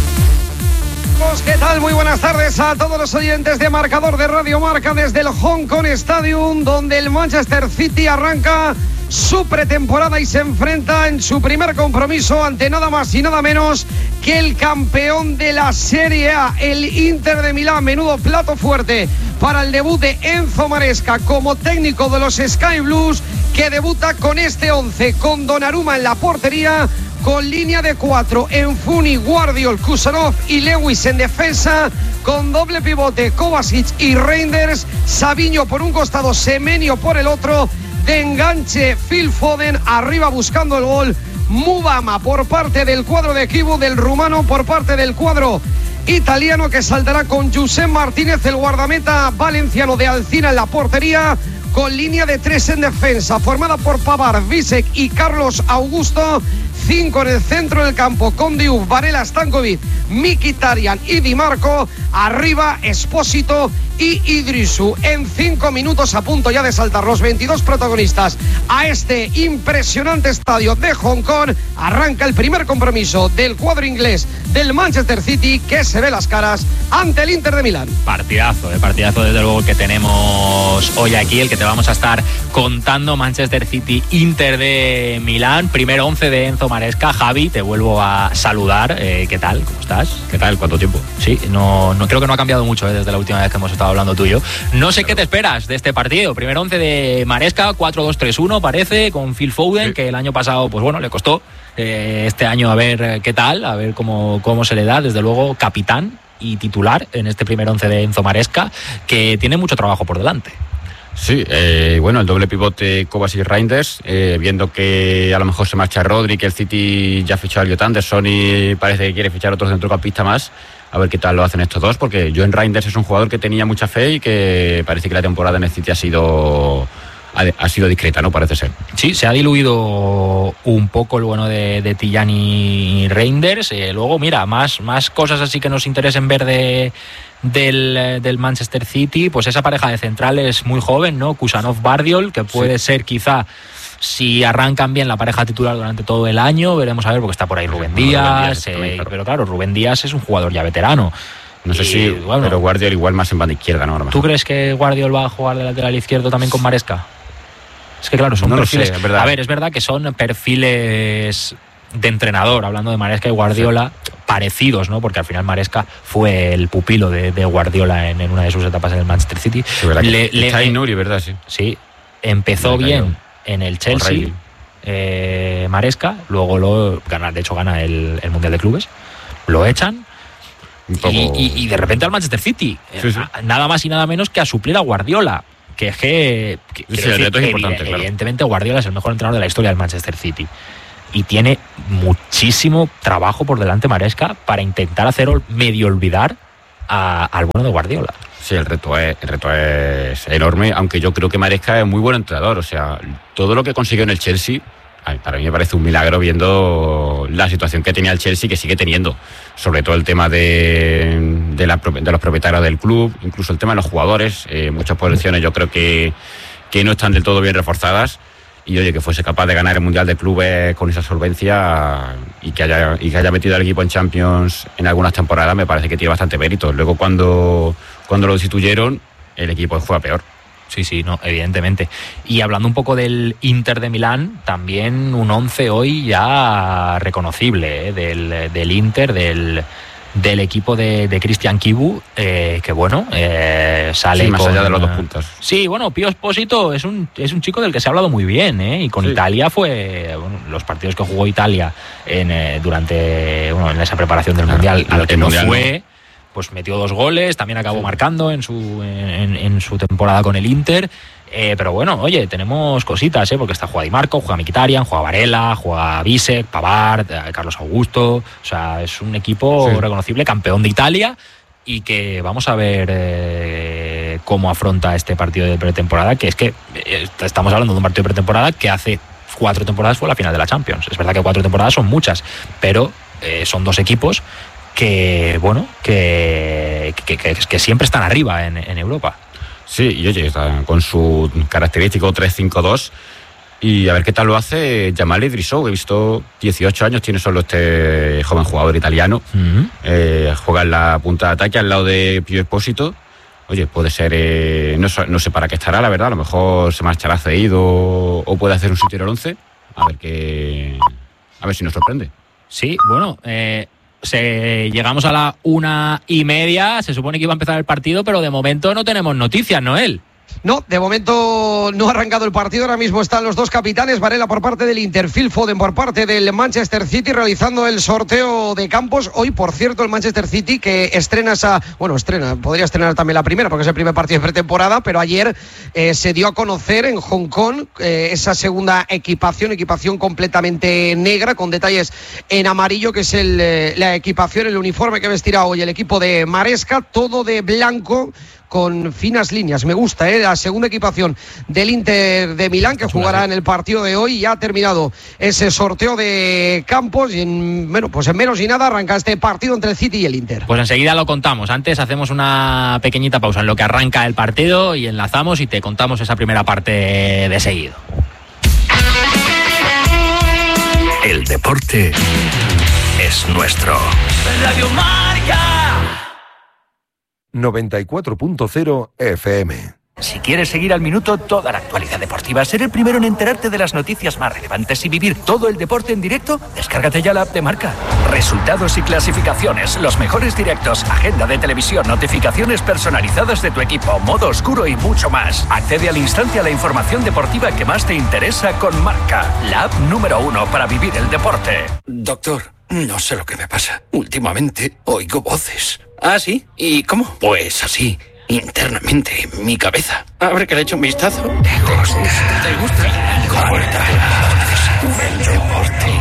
¿Qué tal? Muy buenas tardes a todos los oyentes de Marcador de Radio Marca desde el Hong Kong Stadium, donde el Manchester City arranca su pretemporada y se enfrenta en su primer compromiso ante nada más y nada menos que el campeón de la Serie A, el Inter de Milán. Menudo plato fuerte para el debut de Enzo Maresca como técnico de los Sky Blues, que debuta con este once, con Donnarumma en la portería, con línea de cuatro, Enfuni, Guardiol, Kusanov y Lewis en defensa, con doble pivote, Kovacic y Reinders, Savinho por un costado, Semenyo por el otro, de enganche Phil Foden, arriba buscando el gol, Mubama por parte del cuadro de Kibu, del rumano por parte del cuadro italiano, que saltará con Josep Martínez, el guardameta valenciano de Alcina en la portería, con línea de tres en defensa, formada por Pavard, Vícek y Carlos Augusto. Cinco en el centro del campo, con Diouf, Varela, Stankovic, Mkhitaryan y Di Marco. Arriba, Espósito y Idrisu. En cinco minutos, a punto ya de saltar los veintidós protagonistas a este impresionante estadio de Hong Kong, arranca el primer compromiso del cuadro inglés del Manchester City, que se ve las caras ante el Inter de Milán. Partidazo, eh, partidazo desde luego que tenemos hoy aquí, el que te vamos a estar contando. Manchester City, Inter de Milán, primer once de Enzo Maresca. Javi, te vuelvo a saludar. Eh, ¿Qué tal? ¿Cómo estás? ¿Qué tal? ¿Cuánto tiempo? Sí, no, no creo que no ha cambiado mucho eh, desde la última vez que hemos estado hablando tú y yo. No sé qué te esperas de este partido. Primer once de Maresca, cuatro dos tres uno parece, con Phil Foden, sí, que el año pasado, pues bueno, le costó. Eh, este año a ver qué tal, a ver cómo, cómo se le da. Desde luego, capitán y titular en este primer once de Enzo Maresca, que tiene mucho trabajo por delante. Sí, eh, bueno, el doble pivote Kovacic-Reinders, eh, viendo que a lo mejor se marcha Rodri, que el City ya ha fichado a Elliot Anderson y parece que quiere fichar otro centrocampista más, a ver qué tal lo hacen estos dos, porque Joen Reinders es un jugador que tenía mucha fe y que parece que la temporada en el City ha sido... ha sido discreta, ¿no? Parece ser. Sí, se ha diluido un poco el bueno de, de Tijani Reinders. Eh, luego, mira, más, más cosas así que nos interesen ver de, del, del Manchester City. Pues esa pareja de centrales muy joven, ¿no? Kusanov-Bardiol, que puede sí. ser quizá, si arrancan bien, la pareja titular durante todo el año. Veremos a ver, porque está por ahí Rubén Díaz. Rubén Díaz eh, claro. Pero claro, Rubén Díaz es un jugador ya veterano. No sé y, si, bueno, pero Guardiol igual más en banda izquierda, ¿no? ¿Tú crees que Guardiol va a jugar de lateral izquierdo también con Maresca? Es que claro, son no perfiles... Sé, es verdad. A ver, es verdad que son perfiles de entrenador, hablando de Maresca y Guardiola, sí. parecidos, ¿no? Porque al final Maresca fue el pupilo de, de Guardiola en, en una de sus etapas en el Manchester City. Sí, verdad le, que le, está Nuri, ¿verdad? Sí. Sí, empezó bien en el Chelsea, eh, Maresca, luego lo gana, de hecho gana el, el Mundial de Clubes, lo echan poco... y, y, y de repente al Manchester City, sí, sí. nada más y nada menos que a suplir a Guardiola. Que es que, que, sí, decir, que es importante, evidentemente claro. Guardiola es el mejor entrenador de la historia del Manchester City y tiene muchísimo trabajo por delante Maresca para intentar hacer medio olvidar a, al bueno de Guardiola. Sí, el reto es el reto es enorme, aunque yo creo que Maresca es muy buen entrenador. O sea, todo lo que consiguió en el Chelsea, ay, para mí me parece un milagro viendo la situación que tenía el Chelsea, que sigue teniendo, sobre todo el tema de, de, la, de los propietarios del club, incluso el tema de los jugadores. Eh, muchas posiciones yo creo que, que no están del todo bien reforzadas, y oye, que fuese capaz de ganar el Mundial de Clubes con esa solvencia y que haya, y que haya metido al equipo en Champions en algunas temporadas, me parece que tiene bastante mérito. Luego cuando, cuando lo destituyeron, el equipo fue a peor. Sí, sí, no, evidentemente. Y hablando un poco del Inter de Milán, también un once hoy ya reconocible, ¿eh? del, del Inter, del, del equipo de, de Cristian Chivu, eh, que bueno, eh, sale sí, más con, allá de los dos puntos. Sí, bueno, Pío Espósito es un, es un chico del que se ha hablado muy bien, ¿eh? Y con sí. Italia fue, bueno, los partidos que jugó Italia en, eh, durante, bueno, en esa preparación del claro, Mundial, al que no mundial, fue... ¿no? Pues metió dos goles, también acabó sí. marcando en su en, en su temporada con el Inter. Eh, pero bueno, oye, tenemos cositas, ¿eh? Porque está juega Di Marco, juega Mkhitaryan, juega Varela, juega Bisek, Pavard, eh, Carlos Augusto. O sea, es un equipo sí. reconocible, campeón de Italia, y que vamos a ver eh, cómo afronta este partido de pretemporada, que es que eh, estamos hablando de un partido de pretemporada que hace cuatro temporadas fue la final de la Champions. Es verdad que cuatro temporadas son muchas, pero eh, son dos equipos que bueno que, que, que, que siempre están arriba en, en Europa. Sí, y oye, está con su característico tres cinco dos, y a ver qué tal lo hace Jamal Idrissou. He visto dieciocho años tiene solo este joven jugador italiano. Uh-huh. eh, juega en la punta de ataque al lado de Pío Espósito. Oye, puede ser, eh, no, no sé para qué estará, la verdad. A lo mejor se marchará cedido o puede hacer un sitio en el once. A ver qué, a ver si nos sorprende. Sí, bueno, eh Se, llegamos a la una y media, se supone que iba a empezar el partido, pero de momento no tenemos noticias, Noel. No, de momento no ha arrancado el partido. Ahora mismo están los dos capitanes, Varela por parte del Inter, Phil Foden por parte del Manchester City, realizando el sorteo de campos. Hoy, por cierto, el Manchester City que estrena esa... Bueno, estrena, podría estrenar también la primera, porque es el primer partido de pretemporada, pero ayer eh, se dio a conocer en Hong Kong eh, esa segunda equipación, equipación completamente negra, con detalles en amarillo, que es el, eh, la equipación, el uniforme que vestirá hoy el equipo de Maresca, todo de blanco, con finas líneas. Me gusta, ¿eh? La segunda equipación del Inter de Milán, que jugará en el partido de hoy. Ya ha terminado ese sorteo de campos y en, bueno, pues en menos y nada arranca este partido entre el City y el Inter. Pues enseguida lo contamos. Antes hacemos una pequeñita pausa en lo que arranca el partido y enlazamos y te contamos esa primera parte de seguido. El deporte es nuestro. Radio Marca noventa y cuatro punto cero F M. Si quieres seguir al minuto toda la actualidad deportiva, ser el primero en enterarte de las noticias más relevantes y vivir todo el deporte en directo, descárgate ya la app de Marca. Resultados y clasificaciones, los mejores directos, agenda de televisión, notificaciones personalizadas de tu equipo, modo oscuro y mucho más. Accede al instante a la información deportiva que más te interesa con Marca, la app número uno para vivir el deporte. Doctor, No sé lo que me pasa. Últimamente oigo voces. ¿Ah, sí? ¿Y cómo? Pues así, internamente, en mi cabeza. A ver que le echo un vistazo. ¿Te gusta? ¿Te gusta? El deporte.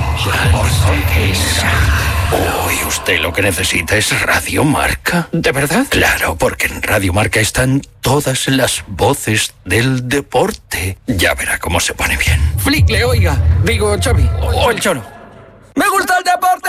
Hoy usted lo que necesita es Radio Marca. ¿De verdad? Claro, porque en Radio Marca están todas las voces del deporte. Ya verá cómo se pone bien. Flick, le oiga. Digo, Xavi. O el Cholo. ¡Me gusta el deporte!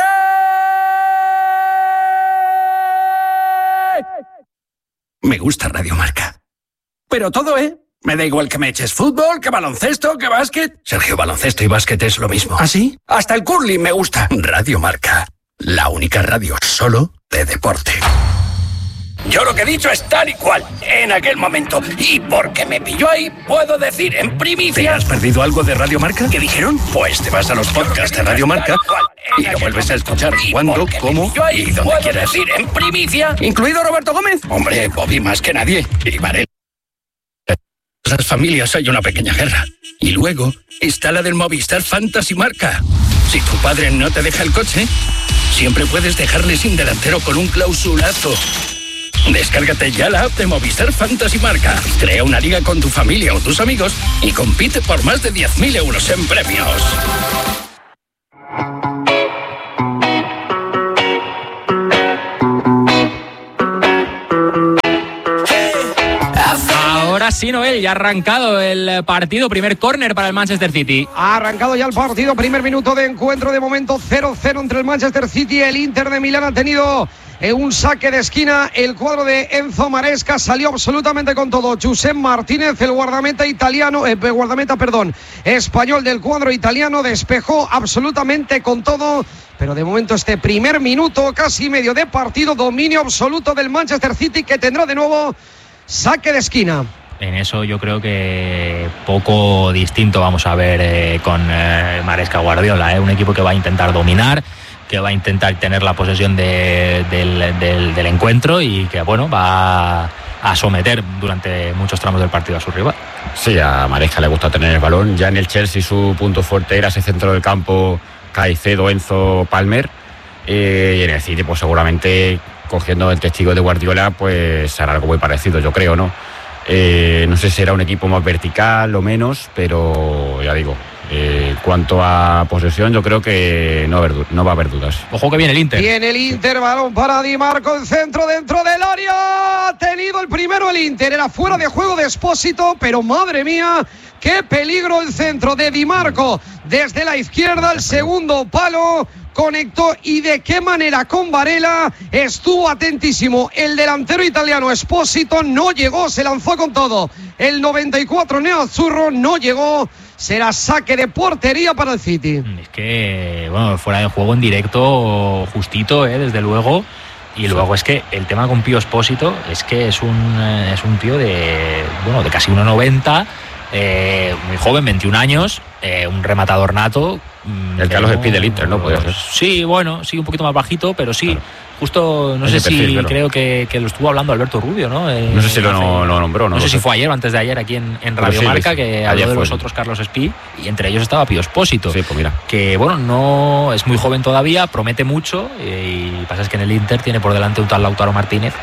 Me gusta Radio Marca. Pero todo, ¿eh? Me da igual que me eches fútbol, que baloncesto, que básquet. Sergio, baloncesto y básquet es lo mismo. ¿Ah, sí? Hasta el curling me gusta. Radio Marca. La única radio solo de deporte. Yo lo que he dicho es tal y cual, en aquel momento. Y porque me pilló ahí, puedo decir en primicia... ¿Te has perdido algo de Radio Marca? ¿Qué dijeron? Pues te vas a los podcasts de Radio Marca y lo vuelves a escuchar cuando, cómo y donde quieras. Decir en primicia, incluido Roberto Gómez. Hombre, Bobby más que nadie. Y Varela. En las familias hay una pequeña guerra. Y luego está la del Movistar Fantasy Marca. Si tu padre no te deja el coche, siempre puedes dejarle sin delantero con un clausulazo. Descárgate ya la app de Movistar Fantasy Marca. Crea una liga con tu familia o tus amigos y compite por más de diez mil euros en premios. Ahora sí, Noel, ya ha arrancado el partido. Primer córner para el Manchester City. Ha arrancado ya el partido. Primer minuto de encuentro. De momento cero cero entre el Manchester City y el Inter de Milán. Ha tenido un saque de esquina. El cuadro de Enzo Maresca salió absolutamente con todo. Josep Martínez, el guardameta italiano, eh, guardameta, perdón, español del cuadro italiano, despejó absolutamente con todo. Pero de momento este primer minuto, casi medio de partido, dominio absoluto del Manchester City, que tendrá de nuevo saque de esquina. En eso yo creo que poco distinto vamos a ver eh, con eh, Maresca Guardiola, eh, un equipo que va a intentar dominar, que va a intentar tener la posesión de, del, del, del encuentro y que bueno va a someter durante muchos tramos del partido a su rival. Sí, a Maresca le gusta tener el balón. Ya en el Chelsea su punto fuerte era ese centro del campo, Caicedo, Enzo, Palmer, eh, y en el City pues seguramente cogiendo el testigo de Guardiola pues hará algo muy parecido, yo creo, ¿no? Eh, no sé si será un equipo más vertical o menos, pero ya digo, eh, en cuanto a posesión yo creo que no, haber, no va a haber dudas. Ojo que viene el Inter. Viene el Inter, balón para Di Marco, el centro dentro del área. Ha tenido el primero el Inter, era fuera de juego de Expósito, pero madre mía, qué peligro el centro de Di Marco. Desde la izquierda, el segundo palo. Conectó y de qué manera con Varela, estuvo atentísimo el delantero italiano Expósito, no llegó, se lanzó con todo. El noventa y cuatro Neoazzurro no llegó, será saque de portería para el City. Es que, bueno, fuera de juego en directo, justito, eh, desde luego. Y luego es que el tema con Pío Expósito es que es un, es un tío de, bueno, de casi uno noventa, eh, muy joven, veintiún años, eh, un rematador nato. El Carlos Espí del Inter, ¿no? Podría ser. Sí, bueno, sí, un poquito más bajito, pero sí. Claro. Justo, no Ese sé perfil, si pero... creo que, que lo estuvo hablando Alberto Rubio, ¿no? Eh, no sé si lo, no, lo nombró, ¿no? No sé lo si sé. fue ayer o antes de ayer aquí en, en Radio sí, Marca, sí, que habló de los el... otros Carlos Espí, y entre ellos estaba Pío Expósito. Sí, pues mira. Que, bueno, no es muy joven todavía, promete mucho, y pasa es que en el Inter tiene por delante un tal Lautaro Martínez,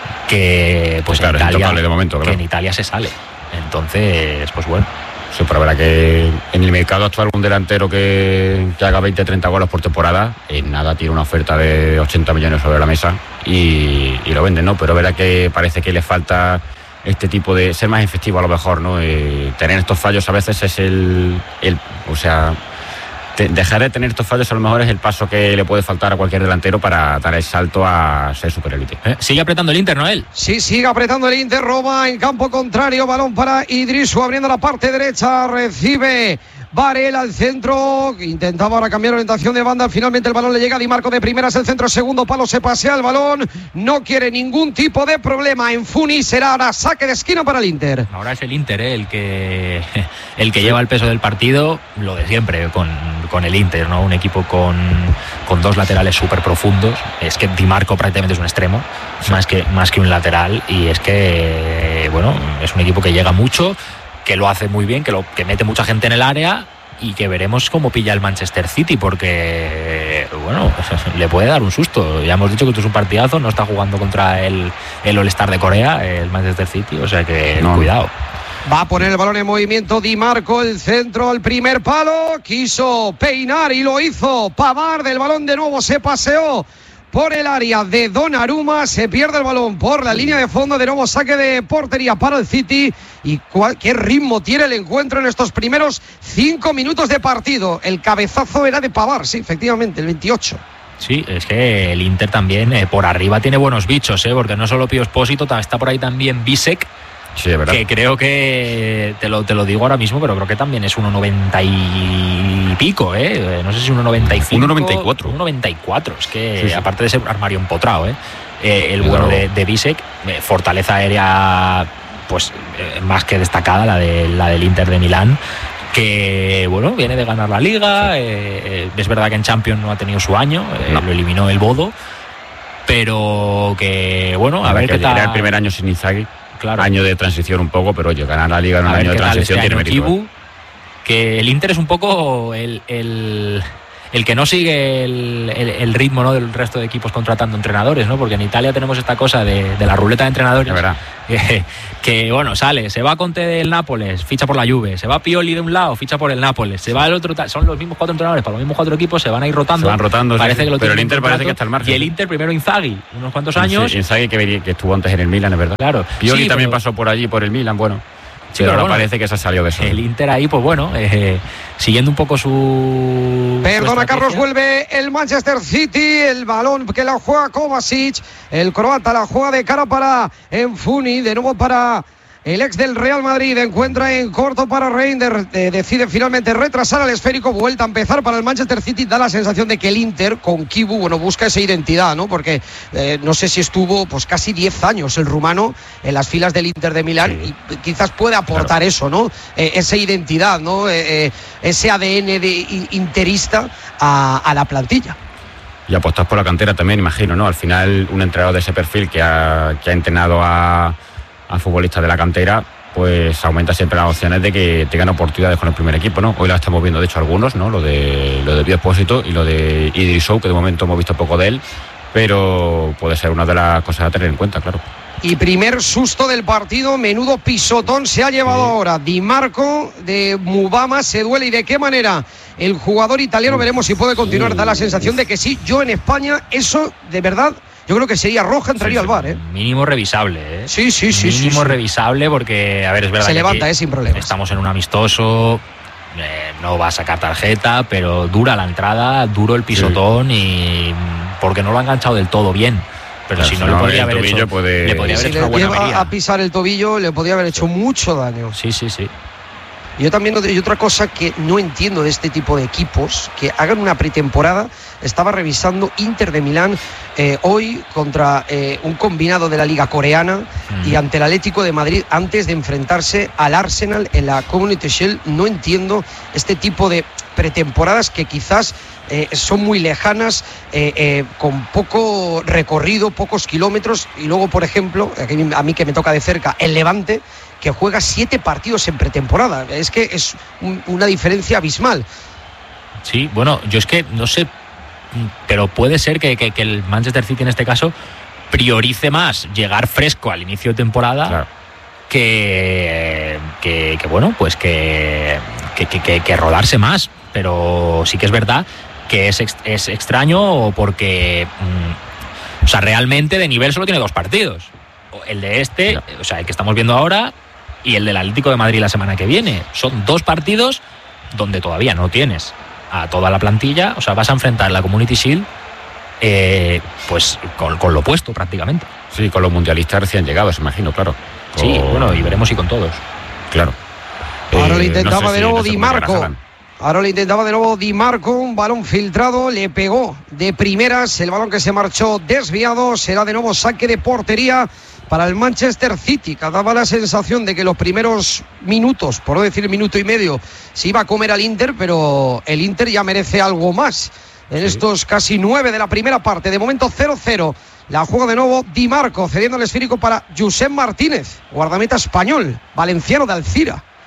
que pues claro, en Italia, de momento, claro. que en Italia se sale. Entonces, pues bueno. Sí, pero habrá que en el mercado actual un delantero que, que haga veinte treinta goles por temporada, en nada tiene una oferta de ochenta millones sobre la mesa y, y lo venden, ¿no? Pero verá que parece que le falta este tipo de ser más efectivo a lo mejor, ¿no? Eh, tener estos fallos a veces es el, el o sea, te, dejar de tener estos fallos a lo mejor es el paso que le puede faltar a cualquier delantero para dar el salto a ser superélite. ¿Eh? Sigue apretando el Inter, Noel. Sí, sigue apretando el Inter, roba en campo contrario, balón para Idrisu abriendo la parte derecha, recibe Varela al centro, intentaba ahora cambiar orientación de banda, finalmente el balón le llega a Di Marco de primeras, el centro, segundo palo, se pasea el balón, no quiere ningún tipo de problema en Funi, será ahora saque de esquina para el Inter. Ahora es el Inter, ¿eh? el que el que sí. lleva el peso del partido, lo de siempre con, con el Inter, ¿no? Un equipo con, con dos laterales súper profundos, es que Di Marco prácticamente es un extremo, sí. más, que, más que un lateral, y es que, bueno, es un equipo que llega mucho, que lo hace muy bien, que, lo, que mete mucha gente en el área, y que veremos cómo pilla el Manchester City, porque, bueno, le puede dar un susto. Ya hemos dicho que esto es un partidazo, no está jugando contra el, el All-Star de Corea, el Manchester City, o sea que no. Cuidado. Va a poner el balón en movimiento Di Marco, el centro al primer palo, quiso peinar y lo hizo Pavard, del balón de nuevo se paseó por el área de Donnarumma, se pierde el balón por la línea de fondo, de nuevo saque de portería para el City. Y cuál, qué ritmo tiene el encuentro en estos primeros cinco minutos de partido. El cabezazo era de Pavard, sí, efectivamente, el veintiocho. Sí, es que el Inter también eh, por arriba tiene buenos bichos, eh, porque no solo Pío Expósito, está por ahí también Bisek. Sí, es verdad. Que creo que, te lo, te lo digo ahora mismo, pero creo que también es uno noventa y pico, ¿eh? No sé si uno noventa y cinco. uno noventa y cuatro. uno noventa y cuatro, es que sí, sí. Aparte de ser un armario empotrado, ¿eh? eh el bueno de, de Bisek, eh, fortaleza aérea pues eh, más que destacada, la, de, la del Inter de Milán, que bueno, viene de ganar la Liga, sí. eh, es verdad que en Champions no ha tenido su año, eh, no. Lo eliminó el Bodo, pero que bueno, a, a ver, ver qué tal. Era el primer año sin Inzaghi. Claro. Año de transición un poco, pero oye, ganar la Liga en un año de transición este tiene mérito. Kibu, que el Inter es un poco el, el, el que no sigue el, el, el ritmo, ¿no?, del resto de equipos contratando entrenadores, ¿no? Porque en Italia tenemos esta cosa de, de la ruleta de entrenadores. Es verdad. Que, que, bueno, sale, se va Conte del Nápoles, ficha por la Juve, se va Pioli de un lado, ficha por el Nápoles, se va el otro, son los mismos cuatro entrenadores para los mismos cuatro equipos, se van a ir rotando. Se van rotando, parece sí, que lo pero el Inter parece que está al margen. Y el Inter primero Inzaghi, unos cuantos años. Sí, Inzaghi que, que estuvo antes en el Milan, es verdad. Claro. Pioli sí, también pero... pasó por allí, por el Milan, bueno. Sí, pero ahora bueno, parece que se ha salido de eso. El Inter ahí, pues bueno, eh, siguiendo un poco su... Perdona, su Carlos, vuelve el Manchester City, el balón que la juega Kovacic, el croata la juega de cara para Enfuni, de nuevo para el ex del Real Madrid, encuentra en corto para Reinders, eh, decide finalmente retrasar al esférico, vuelta a empezar para el Manchester City, da la sensación de que el Inter con Kibu, bueno, busca esa identidad, ¿no? Porque eh, no sé si estuvo pues casi diez años el rumano en las filas del Inter de Milán, sí. Y quizás puede aportar, claro, eso, ¿no? Eh, esa identidad, ¿no? Eh, eh, ese A D N de interista a, a la plantilla. Y apostar por la cantera también, imagino, ¿no? Al final, un entrenador de ese perfil que ha, que ha entrenado a a futbolistas de la cantera, pues aumenta siempre las opciones de que tengan oportunidades con el primer equipo, ¿no? Hoy la estamos viendo, de hecho, algunos, ¿no? Lo de lo de Pío Expósito y lo de Idrissou, que de momento hemos visto poco de él, pero puede ser una de las cosas a tener en cuenta, claro. Y primer susto del partido, menudo pisotón se ha llevado sí. ahora Di Marco de Mubama, se duele, y de qué manera el jugador italiano, veremos si puede continuar, da la sensación de que sí. Yo en España, eso de verdad, yo creo que sería roja, entraría sí, sí. al V A R, ¿eh? Mínimo revisable, ¿eh? Sí, sí, sí. Mínimo sí, sí. revisable, porque, a ver, es verdad se que levanta, ¿eh? Sin problemas. Estamos en un amistoso, eh, no va a sacar tarjeta, pero dura la entrada, duro el pisotón, sí. y porque no lo ha enganchado del todo bien. Pero claro, si no, no le podría haber hecho, puede... le podría haber si hecho le una buena lleva avería. A pisar el tobillo, le podría haber hecho mucho daño. Sí, sí, sí. Yo también, y otra cosa que no entiendo de este tipo de equipos, que hagan una pretemporada. Estaba revisando Inter de Milán eh, hoy contra eh, un combinado de la Liga Coreana mm. y ante el Atlético de Madrid antes de enfrentarse al Arsenal en la Community Shield. No entiendo este tipo de pretemporadas que quizás eh, son muy lejanas, eh, eh, con poco recorrido, pocos kilómetros, y luego, por ejemplo, a mí que me toca de cerca, el Levante, que juega siete partidos en pretemporada. Es que es un, una diferencia abismal. Sí, bueno, yo es que no sé, pero puede ser que, que, que el Manchester City en este caso priorice más llegar fresco al inicio de temporada, claro, que, que, que bueno, pues que, que, que, que rodarse más. Pero sí que es verdad que es, es extraño porque, mmm, o sea, realmente de nivel solo tiene dos partidos. El de este, no. o sea, el que estamos viendo ahora, y el del Atlético de Madrid la semana que viene. Son dos partidos donde todavía no tienes a toda la plantilla. O sea, vas a enfrentar la Community Shield eh, pues con, con lo opuesto prácticamente. Sí, con los mundialistas recién llegados, imagino, claro. Con... Sí, bueno, y veremos si con todos. Claro. Ahora eh, lo intentaba no sé de nuevo si, no Di Marco. Ahora lo intentaba de nuevo Di Marco, un balón filtrado, le pegó de primeras, el balón que se marchó desviado, será de nuevo saque de portería para el Manchester City, que daba la sensación de que los primeros minutos, por no decir minuto y medio, se iba a comer al Inter, pero el Inter ya merece algo más en sí. estos casi nueve de la primera parte. De momento cero cero, la juega de nuevo Di Marco, cediendo el esférico para Josep Martínez, guardameta español, valenciano de Alcira.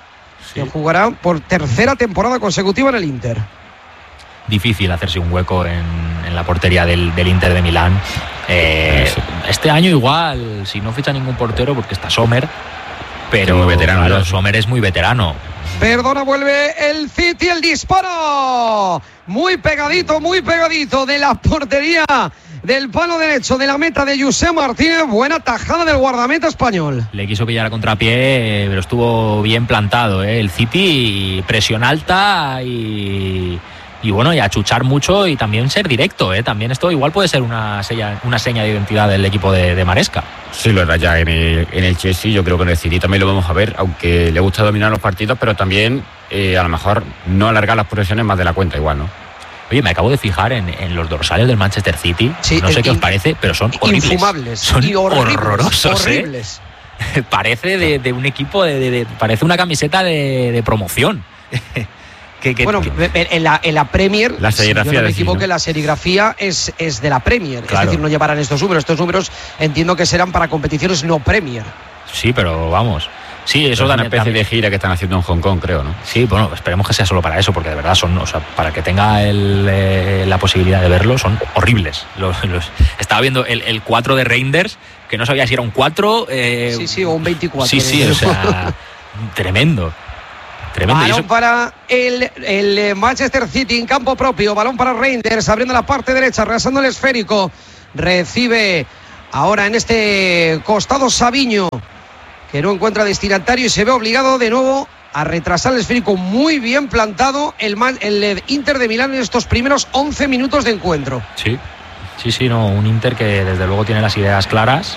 que jugará por tercera temporada consecutiva en el Inter. Difícil hacerse un hueco en, en la portería del, del Inter de Milán. Eh, este año igual, si no ficha ningún portero, porque está Sommer, pero muy veterano, claro, ¿no? Sommer es muy veterano. Perdona, vuelve el City, el disparo. Muy pegadito, muy pegadito de la portería del palo derecho de la meta de José Martínez. Buena tajada del guardameta español. Le quiso pillar a contrapié, pero estuvo bien plantado, ¿eh? El City, presión alta y... Y bueno, y achuchar mucho y también ser directo, ¿eh? También esto igual puede ser una seña, una seña de identidad del equipo de, de Maresca. Sí, lo era ya en el, en el Chelsea, yo creo que en el City también lo vamos a ver, aunque le gusta dominar los partidos, pero también eh, a lo mejor no alargar las posesiones más de la cuenta igual, ¿no? Oye, me acabo de fijar en, en los dorsales del Manchester City, sí, no sé in, qué os parece, pero son horribles. Infumables. Son y horribles, horrorosos, horribles. ¿eh? Parece de, de un equipo, de, de, de, parece una camiseta de, de promoción. Que, que, bueno, que, en, la, en la Premier, la serigrafía, si yo no me decir, equivoco, ¿no? La serigrafía es, es de la Premier, claro. Es decir, no llevarán estos números. Estos números entiendo que serán para competiciones no Premier. Sí, pero vamos. Sí, eso es también, una especie también. de gira que están haciendo en Hong Kong, creo, ¿no? Sí, bueno, esperemos que sea solo para eso, porque de verdad son, o sea, para que tenga el, eh, la posibilidad de verlo, son horribles. Los, los, estaba viendo el, el cuatro de Reinders, que no sabía si era un cuatro. Eh, sí, sí, o un veinticuatro. Sí, sí, o sea, tremendo. Tremendo. Balón para el, el Manchester City en campo propio. Balón para Reinders, abriendo la parte derecha, regresando el esférico. Recibe ahora en este costado Savinho, que no encuentra destinatario y se ve obligado de nuevo a retrasar el esférico. Muy bien plantado el, el Inter de Milán en estos primeros once minutos de encuentro. Sí, sí, sí, no, un Inter que desde luego tiene las ideas claras.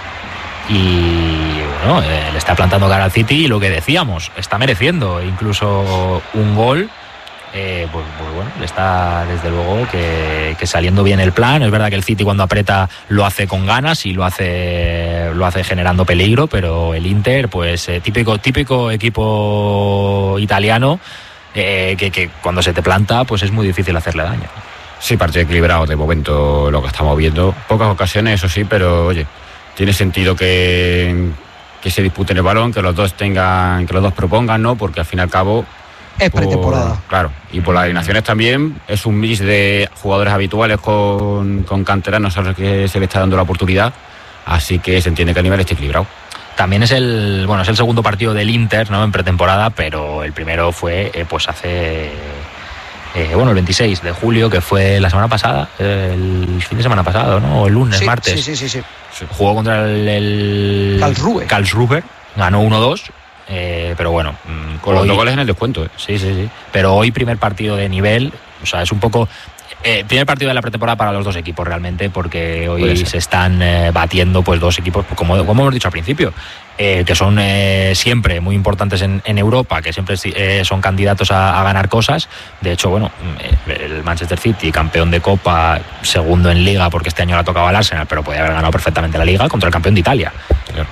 Y bueno, eh, le está plantando cara al City y lo que decíamos, está mereciendo incluso un gol. Eh, pues, pues bueno, le está desde luego que, que saliendo bien el plan. Es verdad que el City cuando aprieta lo hace con ganas y lo hace lo hace generando peligro, pero el Inter, pues eh, típico típico equipo italiano eh, que, que cuando se te planta, pues es muy difícil hacerle daño. Sí, partido equilibrado de momento lo que estamos viendo. Pocas ocasiones, eso sí, pero oye, tiene sentido que, que se disputen el balón, que los dos tengan, que los dos propongan, ¿no? Porque al fin y al cabo es pretemporada. Claro, y por las alineaciones también es un mix de jugadores habituales con, con canteranos a los que se le está dando la oportunidad, así que se entiende que el nivel está equilibrado. También es el bueno es el segundo partido del Inter, ¿no? En pretemporada, pero el primero fue eh, pues hace eh, bueno el veintiséis de julio, que fue la semana pasada, el fin de semana pasado, ¿no? O el lunes, sí, martes. Sí, sí, sí, sí. Jugó contra el, el Karlsruhe. Karlsruhe, ganó uno dos. Eh, pero bueno, con hoy, los dos goles en el descuento, ¿eh? Sí, sí, sí. Pero hoy primer partido de nivel, o sea, es un poco eh, primer partido de la pretemporada para los dos equipos realmente, porque hoy se están eh, batiendo pues dos equipos, como, como hemos dicho al principio, eh, que son eh, siempre muy importantes en, en Europa, que siempre eh, son candidatos a, a ganar cosas. De hecho, bueno, el Manchester City, campeón de Copa, segundo en Liga, porque este año le ha tocado al Arsenal, pero podía haber ganado perfectamente la Liga contra el campeón de Italia. Claro.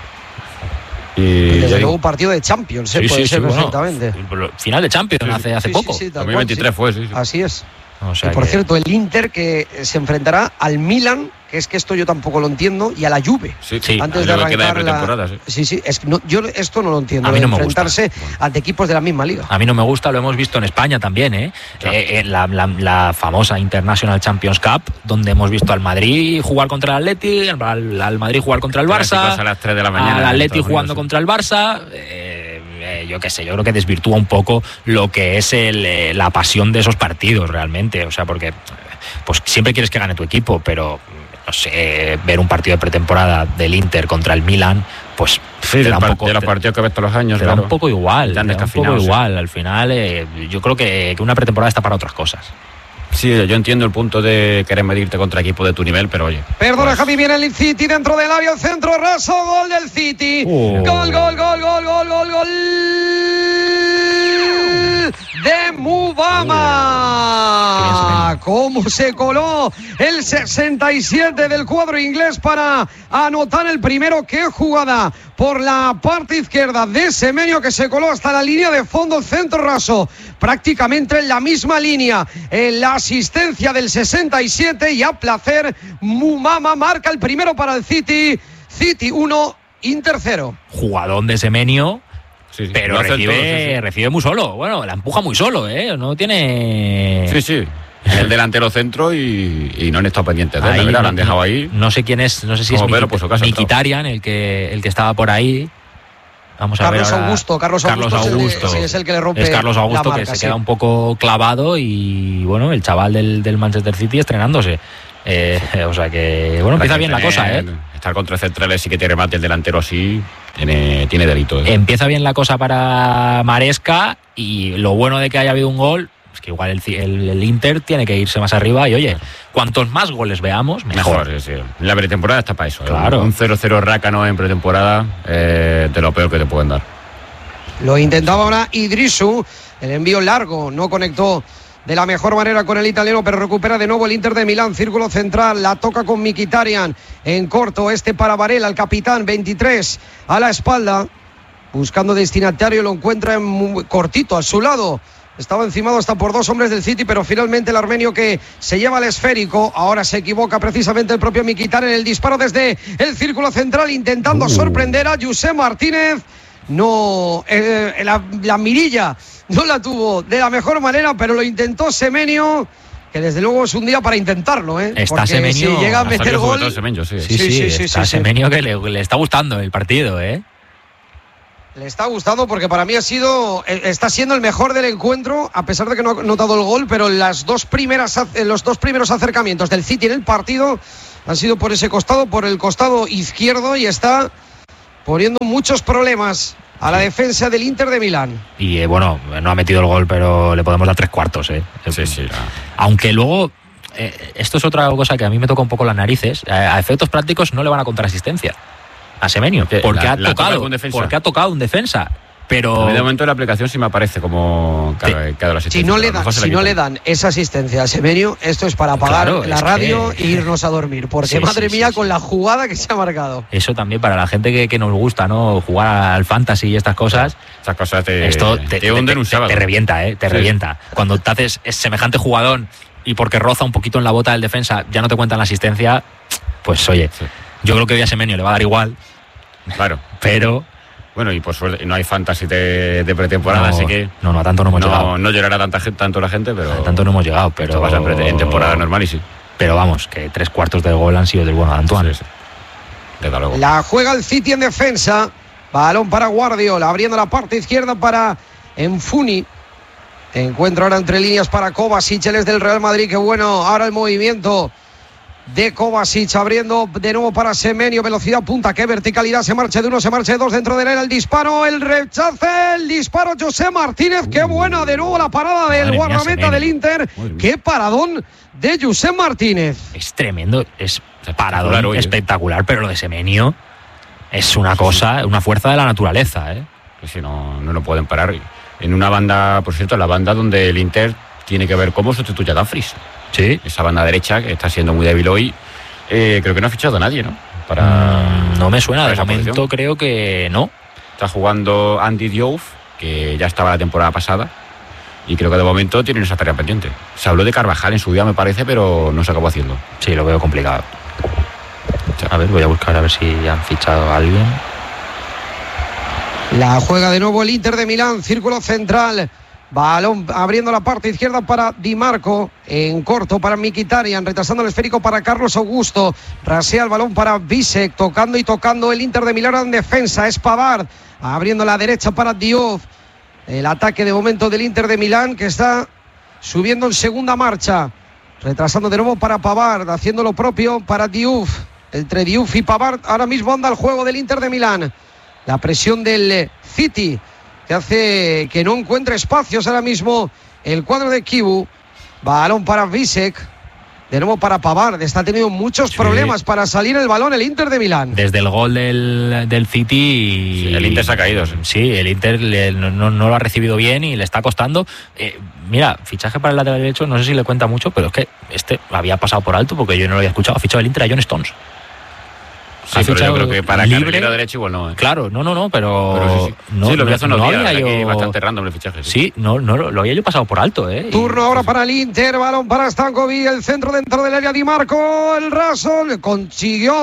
Y desde luego un partido de Champions, ¿eh? Sí, puede sí, ser sí, perfectamente. Bueno, final de Champions sí, hace, hace sí, poco. Sí, sí, dos mil veintitrés cual, fue, sí, sí. Así es. O sea y por que... cierto, el Inter que se enfrentará al Milan, que es que esto yo tampoco lo entiendo, y a la Juve. Sí, sí. Antes de arrancar de la... sí. sí, sí, es que no, yo esto no lo entiendo. A mí no de me enfrentarse gusta. ante equipos de la misma liga. A mí no me gusta, lo hemos visto en España también, ¿eh? Claro. eh, eh la, la, la famosa International Champions Cup, donde hemos visto al Madrid jugar contra el Atleti, al, al Madrid jugar contra el Barça, a las tres de la mañana, al Atleti jugando contra el Barça. Eh, eh, yo qué sé, yo creo que desvirtúa un poco lo que es el, eh, la pasión de esos partidos realmente. O sea, porque pues siempre quieres que gane tu equipo, pero no sé, ver un partido de pretemporada del Inter contra el Milan, pues sí, de, un poco, de los partidos que ves todos los años, te claro. da un poco igual, te da un poco sí. igual. Al final, eh, yo creo que, que una pretemporada está para otras cosas. Sí, yo entiendo el punto de querer medirte contra equipo de tu nivel, pero oye. Perdona, pues... Javi, viene el City dentro del área, el centro raso, gol del City. Oh. Gol, gol, gol, gol, gol, gol, gol. De Mubama. Cómo se coló el sesenta y siete del cuadro inglés para anotar el primero. Qué jugada por la parte izquierda de Semenyo, que se coló hasta la línea de fondo, centro raso, prácticamente en la misma línea. En la asistencia del sesenta y siete y a placer, Mubama marca el primero para el City. City uno, Inter cero. Jugadón de Semenyo. Sí, sí. Pero Lo hacen recibe, todos, sí, sí. recibe muy solo. Bueno, la empuja muy solo, ¿eh? No tiene... Sí, sí. El delantero centro y, y no han estado pendientes de él, Ahí, ¿verdad? no, Lo han dejado ahí. No sé quién es, no sé si Como es Pedro, Mikita- pues, su casa, Mikitarian, el que, el que estaba por ahí. Vamos a Carlos ver ahora. Augusto, Carlos Augusto, Carlos es el de- Augusto. sí, es el que le rompe Es Carlos Augusto la que marca, se sí. queda un poco clavado y bueno, el chaval del, del Manchester City estrenándose. Eh, o sea que bueno, empieza bien la cosa, ¿eh? Estar contra centrales sí que tiene remate el delantero así, tiene, tiene delito. ¿eh? Empieza bien la cosa para Maresca y lo bueno de que haya habido un gol es que igual el, el, el Inter tiene que irse más arriba y oye, cuantos más goles veamos, mejor. Mejor, sí, sí. La pretemporada está para eso. ¿eh? Claro. Un cero cero rácano en pretemporada eh, de lo peor que te pueden dar. Lo intentaba ahora Idrisu, el envío largo, no conectó de la mejor manera con el italiano, pero recupera de nuevo el Inter de Milán, círculo central, la toca con Mkhitaryan en corto, este para Varela, el capitán, veintitrés a la espalda, buscando destinatario, lo encuentra en muy cortito a su lado. Estaba encimado hasta por dos hombres del City, pero finalmente el armenio que se lleva el esférico. Ahora se equivoca precisamente el propio Mkhitaryan en el disparo desde el círculo central, intentando uh. sorprender a José Martínez. No, eh, la, la mirilla no la tuvo de la mejor manera, pero lo intentó Semenyo, que desde luego es un día para intentarlo, ¿eh? Está Porque Semenyo, si llega a meter gol... Semenyo, sí. Sí, sí, sí, sí, está sí, Semenyo sí. que le, le está gustando el partido, ¿eh? Le está gustando porque para mí ha sido, está siendo el mejor del encuentro, a pesar de que no ha notado el gol, pero las dos primeras, los dos primeros acercamientos del City en el partido han sido por ese costado, por el costado izquierdo, y está poniendo muchos problemas a la defensa del Inter de Milán. Y eh, bueno, no ha metido el gol, pero le podemos dar tres cuartos, ¿eh? Sí, sí. Aunque luego, eh, esto es otra cosa que a mí me toca un poco las narices, eh, a efectos prácticos no le van a contar asistencia a Semenyo, porque, la, ha, la tocado, porque ha tocado un defensa. Pero de momento la aplicación sí me aparece como cada, cada la si no le dan si no le dan esa asistencia a Semenyo, esto es para apagar claro, la radio que... e irnos a dormir, porque sí, madre sí, mía sí, con sí. la jugada que se ha marcado. Eso también para la gente que, que nos gusta, ¿no? Jugar al fantasy y estas cosas. Estas cosas te esto te, te hunden un sábado. Te, te revienta, ¿eh? Te sí. revienta. Cuando te haces semejante jugadón y porque roza un poquito en la bota del defensa ya no te cuentan la asistencia, pues oye, sí. yo creo que hoy a Semenyo le va a dar igual. Claro. Pero bueno, y por suerte no hay fantasy de, de pretemporada, no, así que no, no, a tanto no hemos no, llegado. No llorará tanta gente, tanto la gente, pero a tanto no hemos llegado, pero esto pasa en, en temporada normal y sí. Pero vamos, que tres cuartos del gol han sido del bueno de Antoine. Sí, sí. Desde luego. La juega el City en defensa, balón para Guardiola, abriendo la parte izquierda para Enfuni. Encuentro ahora entre líneas para Kovacic, él es del Real Madrid, qué bueno, ahora el movimiento de Kovacic, abriendo de nuevo para Semenyo, velocidad punta, qué verticalidad, se marcha de uno, se marcha de dos, dentro del área el disparo, el rechace, el disparo, José Martínez, qué buena de nuevo la parada del guardameta del Inter, qué paradón de José Martínez. Es tremendo, es paradón hoy, espectacular, eh. pero lo de Semenyo es una cosa, una fuerza de la naturaleza, ¿eh? Pues si no, no lo pueden parar. En una banda, por cierto, la banda donde el Inter tiene que ver cómo sustituye a Dumfries. Sí. Esa banda derecha que está siendo muy débil hoy, eh, creo que no ha fichado a nadie, ¿no? Para mm, no me suena, de momento posición. Creo que no. Está jugando Andy Diouf, que ya estaba la temporada pasada, y creo que de momento tienen esa tarea pendiente. Se habló de Carvajal en su día, me parece, pero no se acabó haciendo. Sí, lo veo complicado. A ver, voy a buscar a ver si han fichado a alguien. La juega de nuevo el Inter de Milán, círculo central. Balón abriendo la parte izquierda para Di Marco, en corto para Mkhitaryan, retrasando el esférico para Carlos Augusto, rasea el balón para Bisek, tocando y tocando el Inter de Milán en defensa, es Pavard, abriendo la derecha para Diouf, el ataque de momento del Inter de Milán que está subiendo en segunda marcha, retrasando de nuevo para Pavard, haciendo lo propio para Diouf, entre Diouf y Pavard ahora mismo anda el juego del Inter de Milán, la presión del City que hace que no encuentre espacios ahora mismo el cuadro de Kibu. Balón para Bisek, de nuevo para Pavard, está teniendo muchos sí. problemas para salir el balón el Inter de Milán. Desde el gol del, del City sí, el Inter se ha caído. Sí, sí el Inter le, no, no lo ha recibido bien y le está costando. Eh, mira, fichaje para el lateral derecho, no sé si le cuenta mucho, pero es que este había pasado por alto porque yo no lo había escuchado. Ha fichado el Inter a John Stones. Sí, pero yo creo que para libre, carrilero derecho igual no. ¿eh? Claro, no, no, no, pero... pero sí, sí. No, sí, lo vi hace unos no días, había yo... bastante random el fichaje. Sí, sí no, no, lo había yo pasado por alto, ¿eh? Turno ahora para el Inter, balón para Stankovic, el centro dentro del área, Di Marco, el raso, consiguió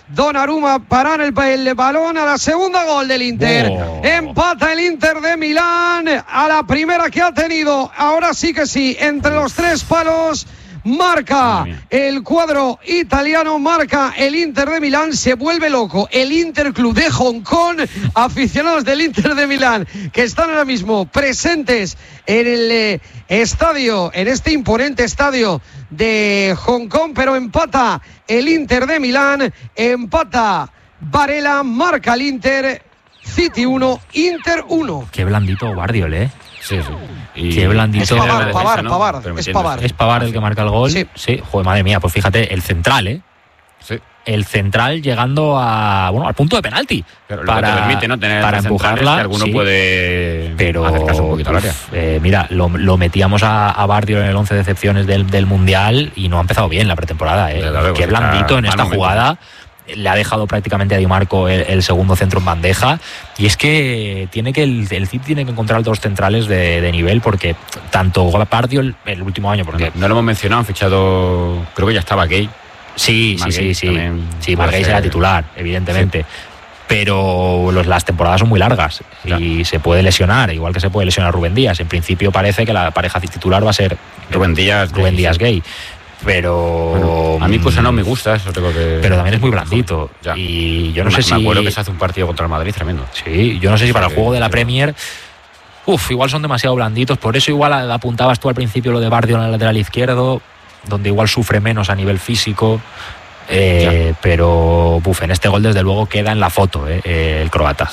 Donnarumma parar el, el balón a la segunda gol del Inter. Oh. Empata el Inter de Milán a la primera que ha tenido. Ahora sí que sí, entre los tres palos. Marca el cuadro italiano, marca el Inter de Milán, se vuelve loco el Interclub de Hong Kong, aficionados del Inter de Milán que están ahora mismo presentes en el eh, estadio, en este imponente estadio de Hong Kong, pero empata el Inter de Milán, empata Varela, marca el Inter, City uno, Inter uno. Qué blandito Guardiol, ¿eh? Sí, sí. Y qué blandito. Es Pavar, Pavar, ¿no? Pavar, es Pavar. Es Pavar el que marca el gol. Sí. sí. Joder, madre mía, pues fíjate, el central, ¿eh? Sí. El central llegando a bueno al punto de penalti. Pero lo para, que te permite, ¿no? Tener para empujarla. Que alguno sí, puede pero, acercarse un poquito al área. Eh, mira, lo, lo metíamos a, a Bardio en el once de excepciones del, del Mundial y no ha empezado bien la pretemporada, ¿eh? Luego, qué blandito en esta jugada. Le ha dejado prácticamente a Di Marco el, el segundo centro en bandeja, y es que tiene que el, el City tiene que encontrar dos centrales de, de nivel, porque tanto Bardio el, el último año, porque no, no lo hemos mencionado, han fichado, creo que ya estaba Gay. Sí, sí, sí, sí, sí, Marguerite será titular, evidentemente. Sí. Pero los, las temporadas son muy largas ya. Y se puede lesionar, igual que se puede lesionar Rubén Díaz. En principio parece que la pareja titular va a ser Rubén Díaz, Rubén Díaz Gay. Pero bueno, a mí pues no me gusta eso, tengo que... pero también es muy blandito ya. Y yo no me, sé si me acuerdo que se hace un partido contra el Madrid tremendo. Sí, yo no sé si para el juego de la Premier, uff, igual son demasiado blanditos. Por eso igual apuntabas tú al principio lo de Bardio en el lateral izquierdo, donde igual sufre menos a nivel físico. Eh, pero uf, en este gol desde luego queda en la foto, eh, el croata.